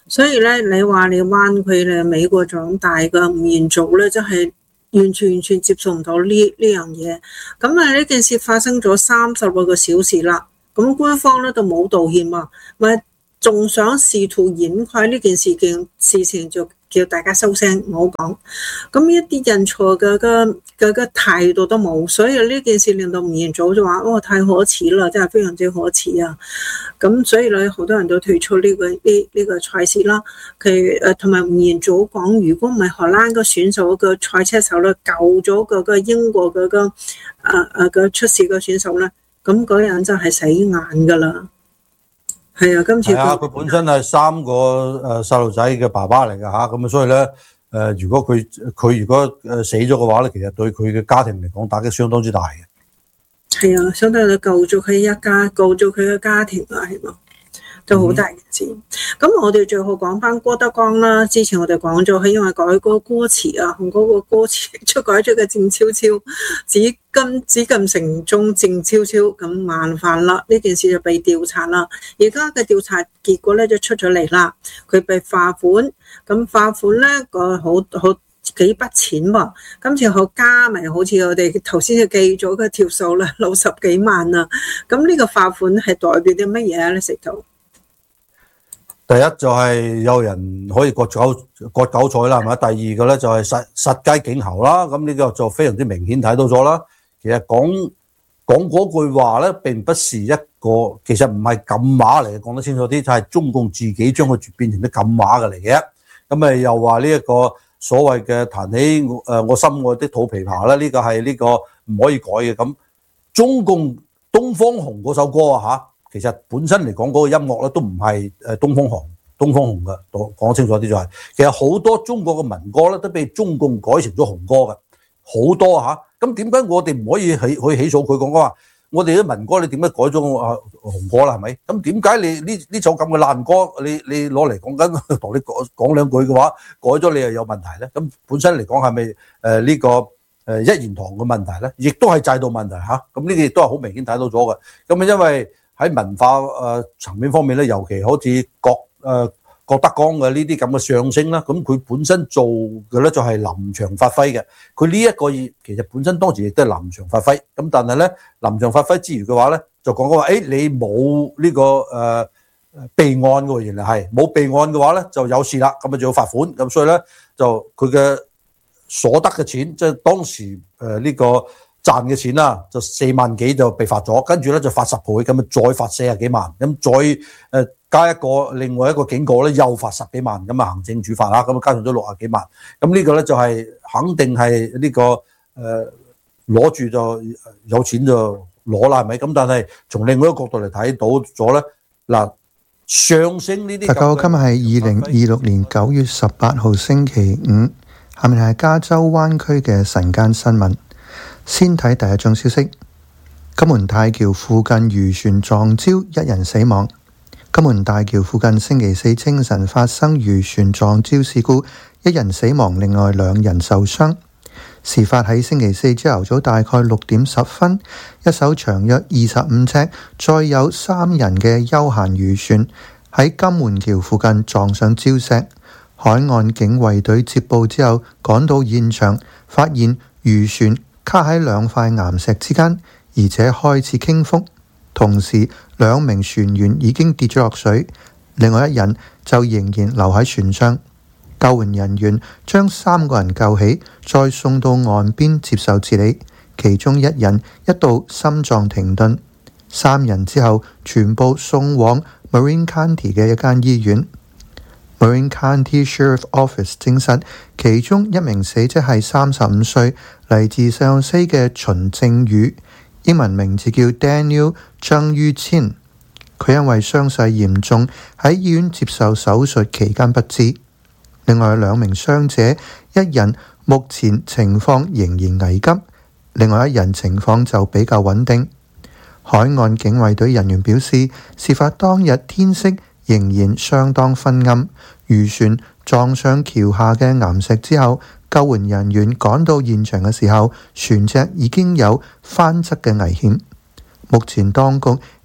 所以咧，你話你灣區咧美國長大嘅吳彥祖咧，真係完全完全接受唔到呢呢樣嘢。咁啊，呢件事發生咗三十六個小時啦，咁官方咧都冇道歉啊，咪仲想試圖掩蓋呢件事件事情，就叫大家收聲唔好講。咁一啲認錯嘅嘅嘅嘅態度都冇，所以呢件事令到吳彥祖就話：哦，太可恥啦，真係非常之可恥啊！咁所以咧，好多人都退出呢個呢呢個賽事啦。佢誒同埋吳彥祖講，如果唔係荷蘭個選手個賽車手咧救咗個個英國嗰個誒誒個出事個選手咧，咁嗰人真係死硬㗎啦。係啊，今次係啊，佢本身係三個誒細路仔嘅爸爸嚟㗎嚇，咁啊所以咧誒、呃，如果佢佢如果誒死咗嘅話咧，其實對佢嘅家庭嚟講打擊相當之大嘅。係啊，相當於救咗佢一家，救咗佢嘅家庭啊，係嘛？都好大件事。咁、嗯、我哋最後講翻郭德綱啦。之前我哋講咗，係因為改嗰個歌詞啊，同嗰個歌詞出改咗嘅靜悄悄，紫禁紫禁城中靜悄悄咁慢飯啦。呢件事就被調查啦。而家嘅調查結果咧就出咗嚟啦。佢被罰款，咁罰款咧個好好幾筆錢喎。今次好加埋，好似我哋頭先就記咗個條數啦，六十幾萬啊。咁呢個罰款係代表啲乜嘢咧？食到？ 第一就係有人可以割韭割韭菜啦，係咪？第二個咧就係實實雞儆猴啦，咁呢個就非常之明顯睇到咗啦。其實講講嗰句話咧，並不是一個，其實唔係禁話嚟嘅，講得清楚啲，就係、是、中共自己將佢變成啲禁話嘅嚟嘅。咁誒又話呢一個所謂嘅彈起誒我心愛的土琵琶咧，呢、這個係呢個唔可以改嘅。咁中共東方紅嗰首歌啊嚇。其實本身嚟講嗰個音樂咧都唔係誒東方紅東方紅嘅，講清楚啲就係、是，其實好多中國嘅民歌咧都被中共改成咗紅歌嘅，好多嚇。咁點解我哋唔可以起可以起訴佢講話？我哋啲民歌你點解改咗啊紅歌啦？係咪？咁點解你呢呢首咁嘅爛歌，你你攞嚟講緊同你講講兩句嘅話，改咗你又有問題咧？咁本身嚟講係咪誒呢個誒一言堂嘅問題咧？亦都係制度問題嚇。咁呢啲亦都係好明顯睇到咗嘅。咁啊因為喺文化誒層面方面咧，尤其好似郭誒郭德綱嘅呢啲咁嘅相聲啦，咁佢本身做嘅咧就係臨場發揮嘅。佢呢一個其實本身當時亦都係臨場發揮，咁但係咧臨場發揮之餘嘅話咧，就講講話誒你冇呢個誒備案嘅喎，原來係冇備案嘅話咧就有事啦，咁啊就要罰款，咁所以咧就佢嘅所得嘅錢，即係當時誒呢個賺嘅錢啦，就四萬幾就被罰咗，跟住咧就罰十倍，咁啊再罰四十幾萬，咁再誒加一個另外一個警告咧，又罰十幾萬，咁啊行政處罰啦，咁啊加上咗六十幾萬，咁呢個咧就係肯定係呢、這個誒攞住就有錢就攞啦，係咪？咁但係從另外一個角度嚟睇到咗咧，嗱上升呢啲。大家好，今日係二零二六年九月十八號星期五，下面係加州灣區嘅晨間新聞。先睇第一宗消息，金門大橋附近漁船撞礁，一人死亡。金門大橋附近星期四清晨發生漁船撞礁事故，一人死亡，另外兩人受傷。事發喺星期四朝頭早大概六點十分，一艘長約二十五尺、載有三人嘅休閒漁船喺金門橋附近撞上礁石。海岸警衛隊接報之後趕到現場，發現漁船卡喺兩塊岩石之間，而且開始傾覆。同時，兩名船員已經跌咗落水，另外一人就仍然留喺船上。救援人員將三個人救起，再送到岸邊接受治理。其中一人一度心臟停頓，三人之後全部送往 Marin County 嘅一間醫院。Marin County Sheriff Office 證實，其中一名死者係三十五歲，嚟自聖荷西嘅秦正宇，英文名字叫 Daniel 張于千。佢因為傷勢嚴重，喺醫院接受手術期間不治。另外兩名傷者，一人目前情況仍然危急，另外一人情況就比較穩定。海岸警衛隊人員表示，事發當日天色仍然相當昏暗，漁船撞上橋下嘅岩石之後，救援人員趕到現場嘅時候，船隻已經有翻側嘅危險。目前當局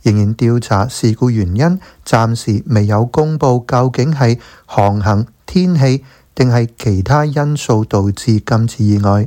仍然調查事故原因，暫時未有公佈究竟係航行、天氣定係其他因素導致今次意外。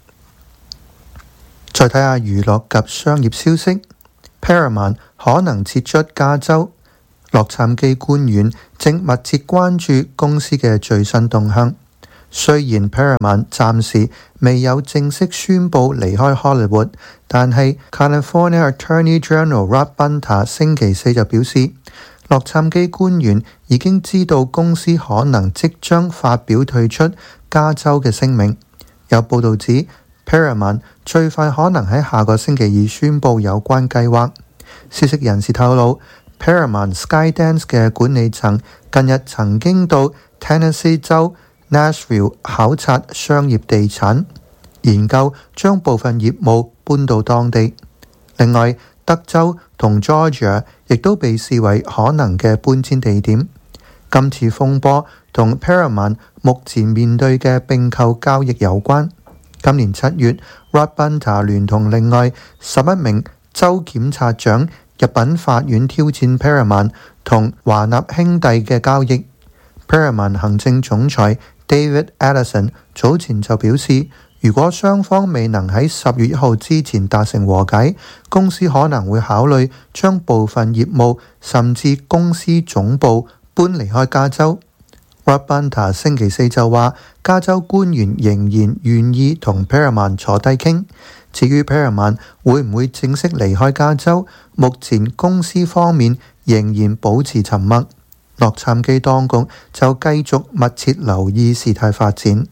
再睇下娛樂及商業消息 ，Paramount 可能撤出加州，洛杉磯官員正密切關注公司嘅最新動向。雖然 Paramount 暫時未有正式宣布離開 Hollywood， 但係 California Attorney General Rob Bonta 星期四就表示，洛杉磯官員已經知道公司可能即將發表退出加州嘅聲明。有報導指 Paramount 最快可能喺下個星期二宣布有關計劃。消息人士透露， Paramount Skydance 嘅管理層近日曾經到 Tennessee 州 Nashville 考察商業地產，研究將部分業務搬到當地。另外，德州同 Georgia 亦都被視為可能嘅搬遷地點。今次風波同 Paramount 目前面對嘅併購交易有關。今年七月 Rob Bonta 聯同另外十一名州檢察長入稟法院挑戰 Paramount 同華納兄弟嘅交易。Paramount 行政總裁David Ellison 早前就表示，如果雙方未能喺十月一號之前達成和解，公司可能會考慮將部分業務甚至公司總部搬離開加州。Rob Bonta 星期四就話，加州官員仍然願意同 Paramount 坐低傾。至於 Paramount 會唔會正式離開加州，目前公司方面仍然保持沉默。洛杉磯當局就繼續密切留意事態發展。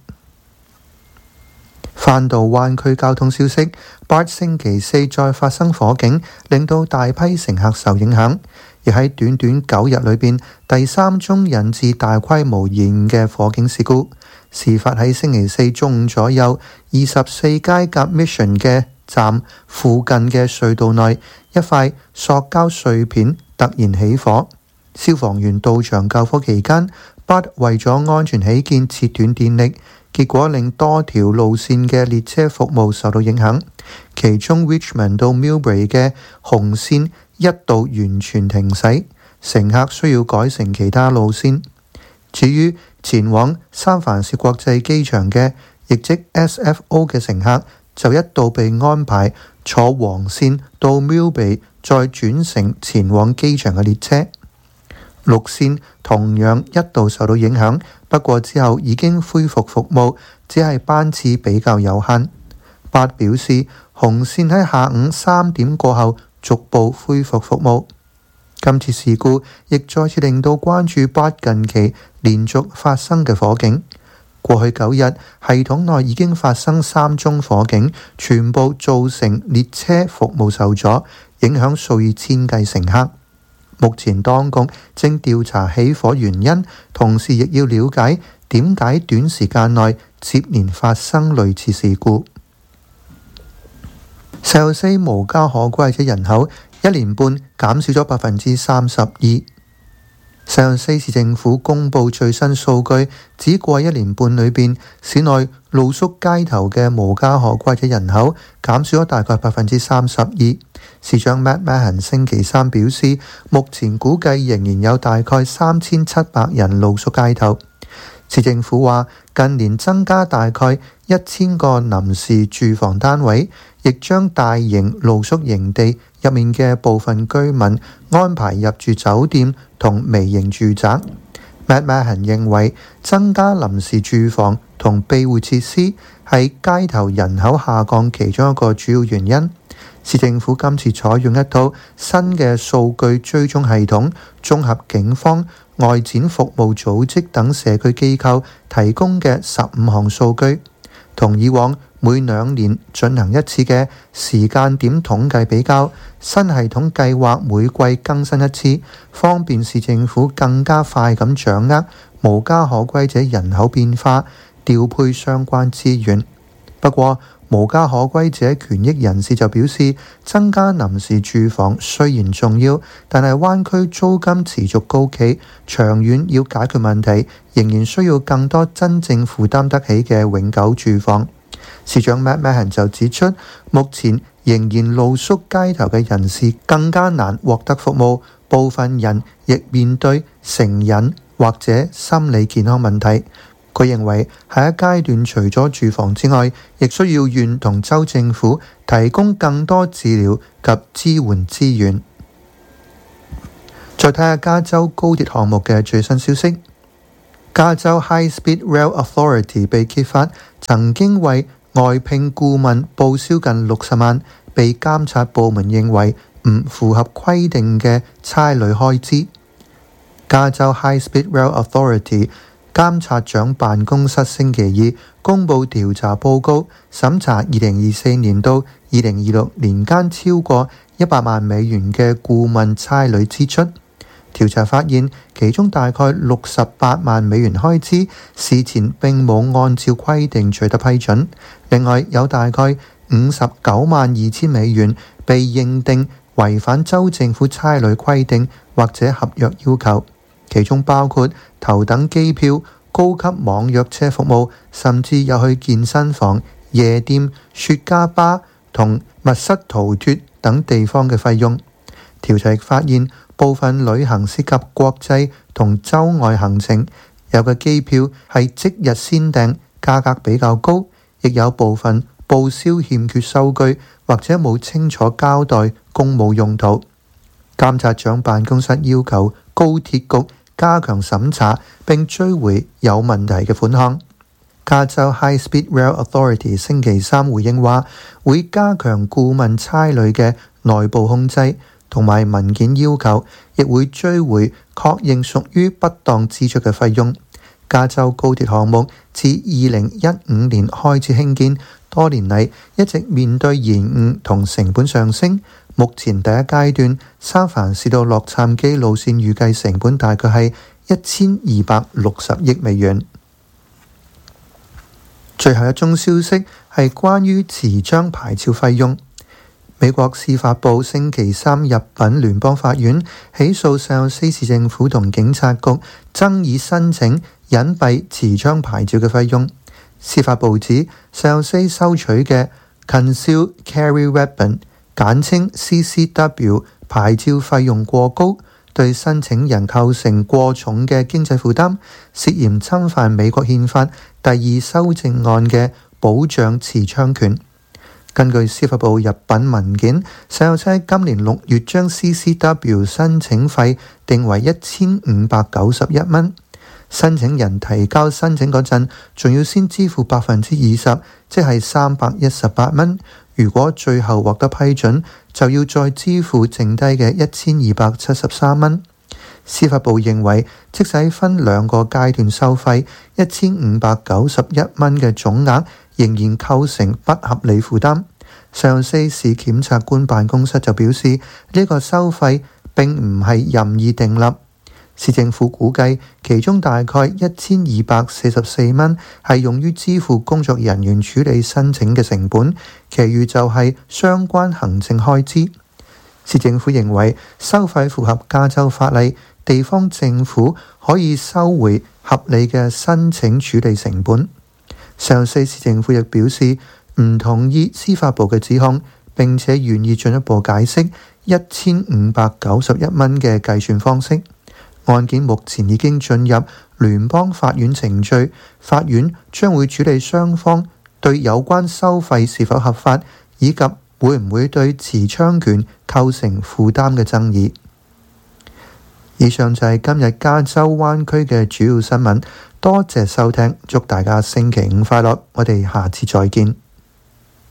翻到灣區交通消息 ，B A R T 星期四再發生火警，令到大批乘客受影響，亦喺短短九日裏邊第三宗引致大規模延誤嘅火警事故。事發喺星期四中午左右，二十四街夾 Mission 嘅站附近嘅隧道內，一塊塑膠碎片突然起火。消防員到場救火期間 ，B A R T 為咗安全起見切斷電力，結果令多條路線嘅列車服務受到影響。其中 Richmond 到 Millbrae 嘅紅線一度完全停駛，乘客需要改乘其他路線。至於前往三藩市國際機場嘅，亦即 S F O 嘅乘客，就一度被安排坐黃線到 Millbrae， 再轉乘前往機場嘅列車。綠線同樣一度受到影響，不過之後已經恢復服務，只係班次比較有限。B A R T表示，紅線喺下午三點過後逐步恢復服務。今次事故亦再次令到關注 B A R T 近期連續發生嘅火警。過去九日，系統內已經發生三宗火警，全部造成列車服務受阻，影響數以千計乘客。目前當局正調查起火原因，同時亦要了解點解短時間內接連發生類似事故。石油四無家可歸者人口一年半減少咗百分之三十二。石油四市政府公布最新數據，只過一年半裏邊，市內露宿街頭嘅無家可歸者人口減少咗大概百分之三十二。市長 Matt Mahan 星期三表示，目前估計仍然有大概三千七百人露宿街頭。市政府話，近年增加大概一千個臨時住房單位，亦將大型露宿營地入面嘅部分居民安排入住酒店同微型住宅。Matt Mahan 認為，增加臨時住房同庇護設施係街頭人口下降其中一個主要原因。市政府今次採用一套新嘅數據追蹤系統，綜合警方、外展服務組織等社區機構提供嘅十五項數據，同以往每兩年進行一次嘅時間點統計比較。新系統計劃每季更新一次，方便市政府更加快咁掌握無家可歸者人口變化，調配相關資源。不過，無家可歸者權益人士就表示，增加臨時住房雖然重要，但係灣區租金持續高企，長遠要解決問題，仍然需要更多真正負擔得起嘅永久住房。市長 Matt Mahan 就指出，目前仍然露宿街頭嘅人士更加難獲得服務，部分人亦面對成癮或者心理健康問題。佢認為下一階段除咗住房之外，亦需要縣同州政府提供更多治療及支援資源。再睇下加州高鐵項目嘅最新消息，加州 High Speed Rail Authority 被揭發曾經為外聘顧問報銷近六十萬，被監察部門認為唔符合規定嘅差旅開支。加州 High Speed Rail Authority監察長辦公室星期二公布調查報告，審查二零二四年到二零二六年間超過一百萬美元嘅顧問差旅支出。調查發現，其中大概六十八萬美元開支事前並冇按照規定取得批准，另外有大概五十九萬二千美元被認定違反州政府差旅規定或者合約要求，其中包括頭等機票、高級網約車服務，甚至有去健身房、夜店、雪茄吧同密室逃脫等地方嘅費用。調查亦發現，部分旅行涉及國際同州外行程，有嘅機票係即日先訂，價格比較高，亦有部分報銷欠缺收據或者冇清楚交代公務用途。監察長辦公室要求高鐵局加強審查並追回有問題嘅款項。加州 High Speed Rail Authority 星期三回應話，會加強顧問差旅嘅內部控制同埋文件要求，亦會追回確認屬於不當支出嘅費用。加州高鐵項目自二零一五年開始興建，多年嚟一直面對延誤同成本上升。目前第一階段三藩市到洛杉磯路線預計成本大概係一千二百六十億美元。最後一宗消息係關於持槍牌照費用。美國司法部星期三入稟聯邦法院，起訴聖荷西市政府同警察局爭議申請隱蔽持槍牌照嘅費用。司法部指聖荷西收取嘅 Concealed Carry Weapon 簡稱 C C W 牌照費用過高，對申請人構成過重嘅經濟負擔，涉嫌侵犯美國憲法第二修正案嘅保障持槍權。根據司法部入稟文件，聖荷西今年六月將 C C W 申請費定為一千五百九十一蚊。申請人提交申請嗰陣，仲要先支付百分之二十，即係三百一十八蚊。如果最後獲得批准，就要再支付剩低嘅一千二百七十三蚊。司法部認為，即使分兩個階段收費，一千五百九十一蚊嘅總額仍然構成不合理負擔。聖荷西市檢察官辦公室就表示，呢、這個收費並唔係任意訂立。市政府估計，其中大概一千二百四十四蚊係用於支付工作人員處理申請嘅成本，其餘就係相關行政開支。市政府認為收費符合加州法例，地方政府可以收回合理嘅申請處理成本。聖荷西市政府亦表示唔同意司法部嘅指控，並且願意進一步解釋一千五百九十一蚊嘅計算方式。案件目前已經進入聯邦法院程序，法院將會處理雙方對有關收費是否合法，以及會唔會對持槍權構成負擔嘅爭議。以上就係今日加州灣區嘅主要新聞，多謝收聽，祝大家星期五快樂，我哋下次再見。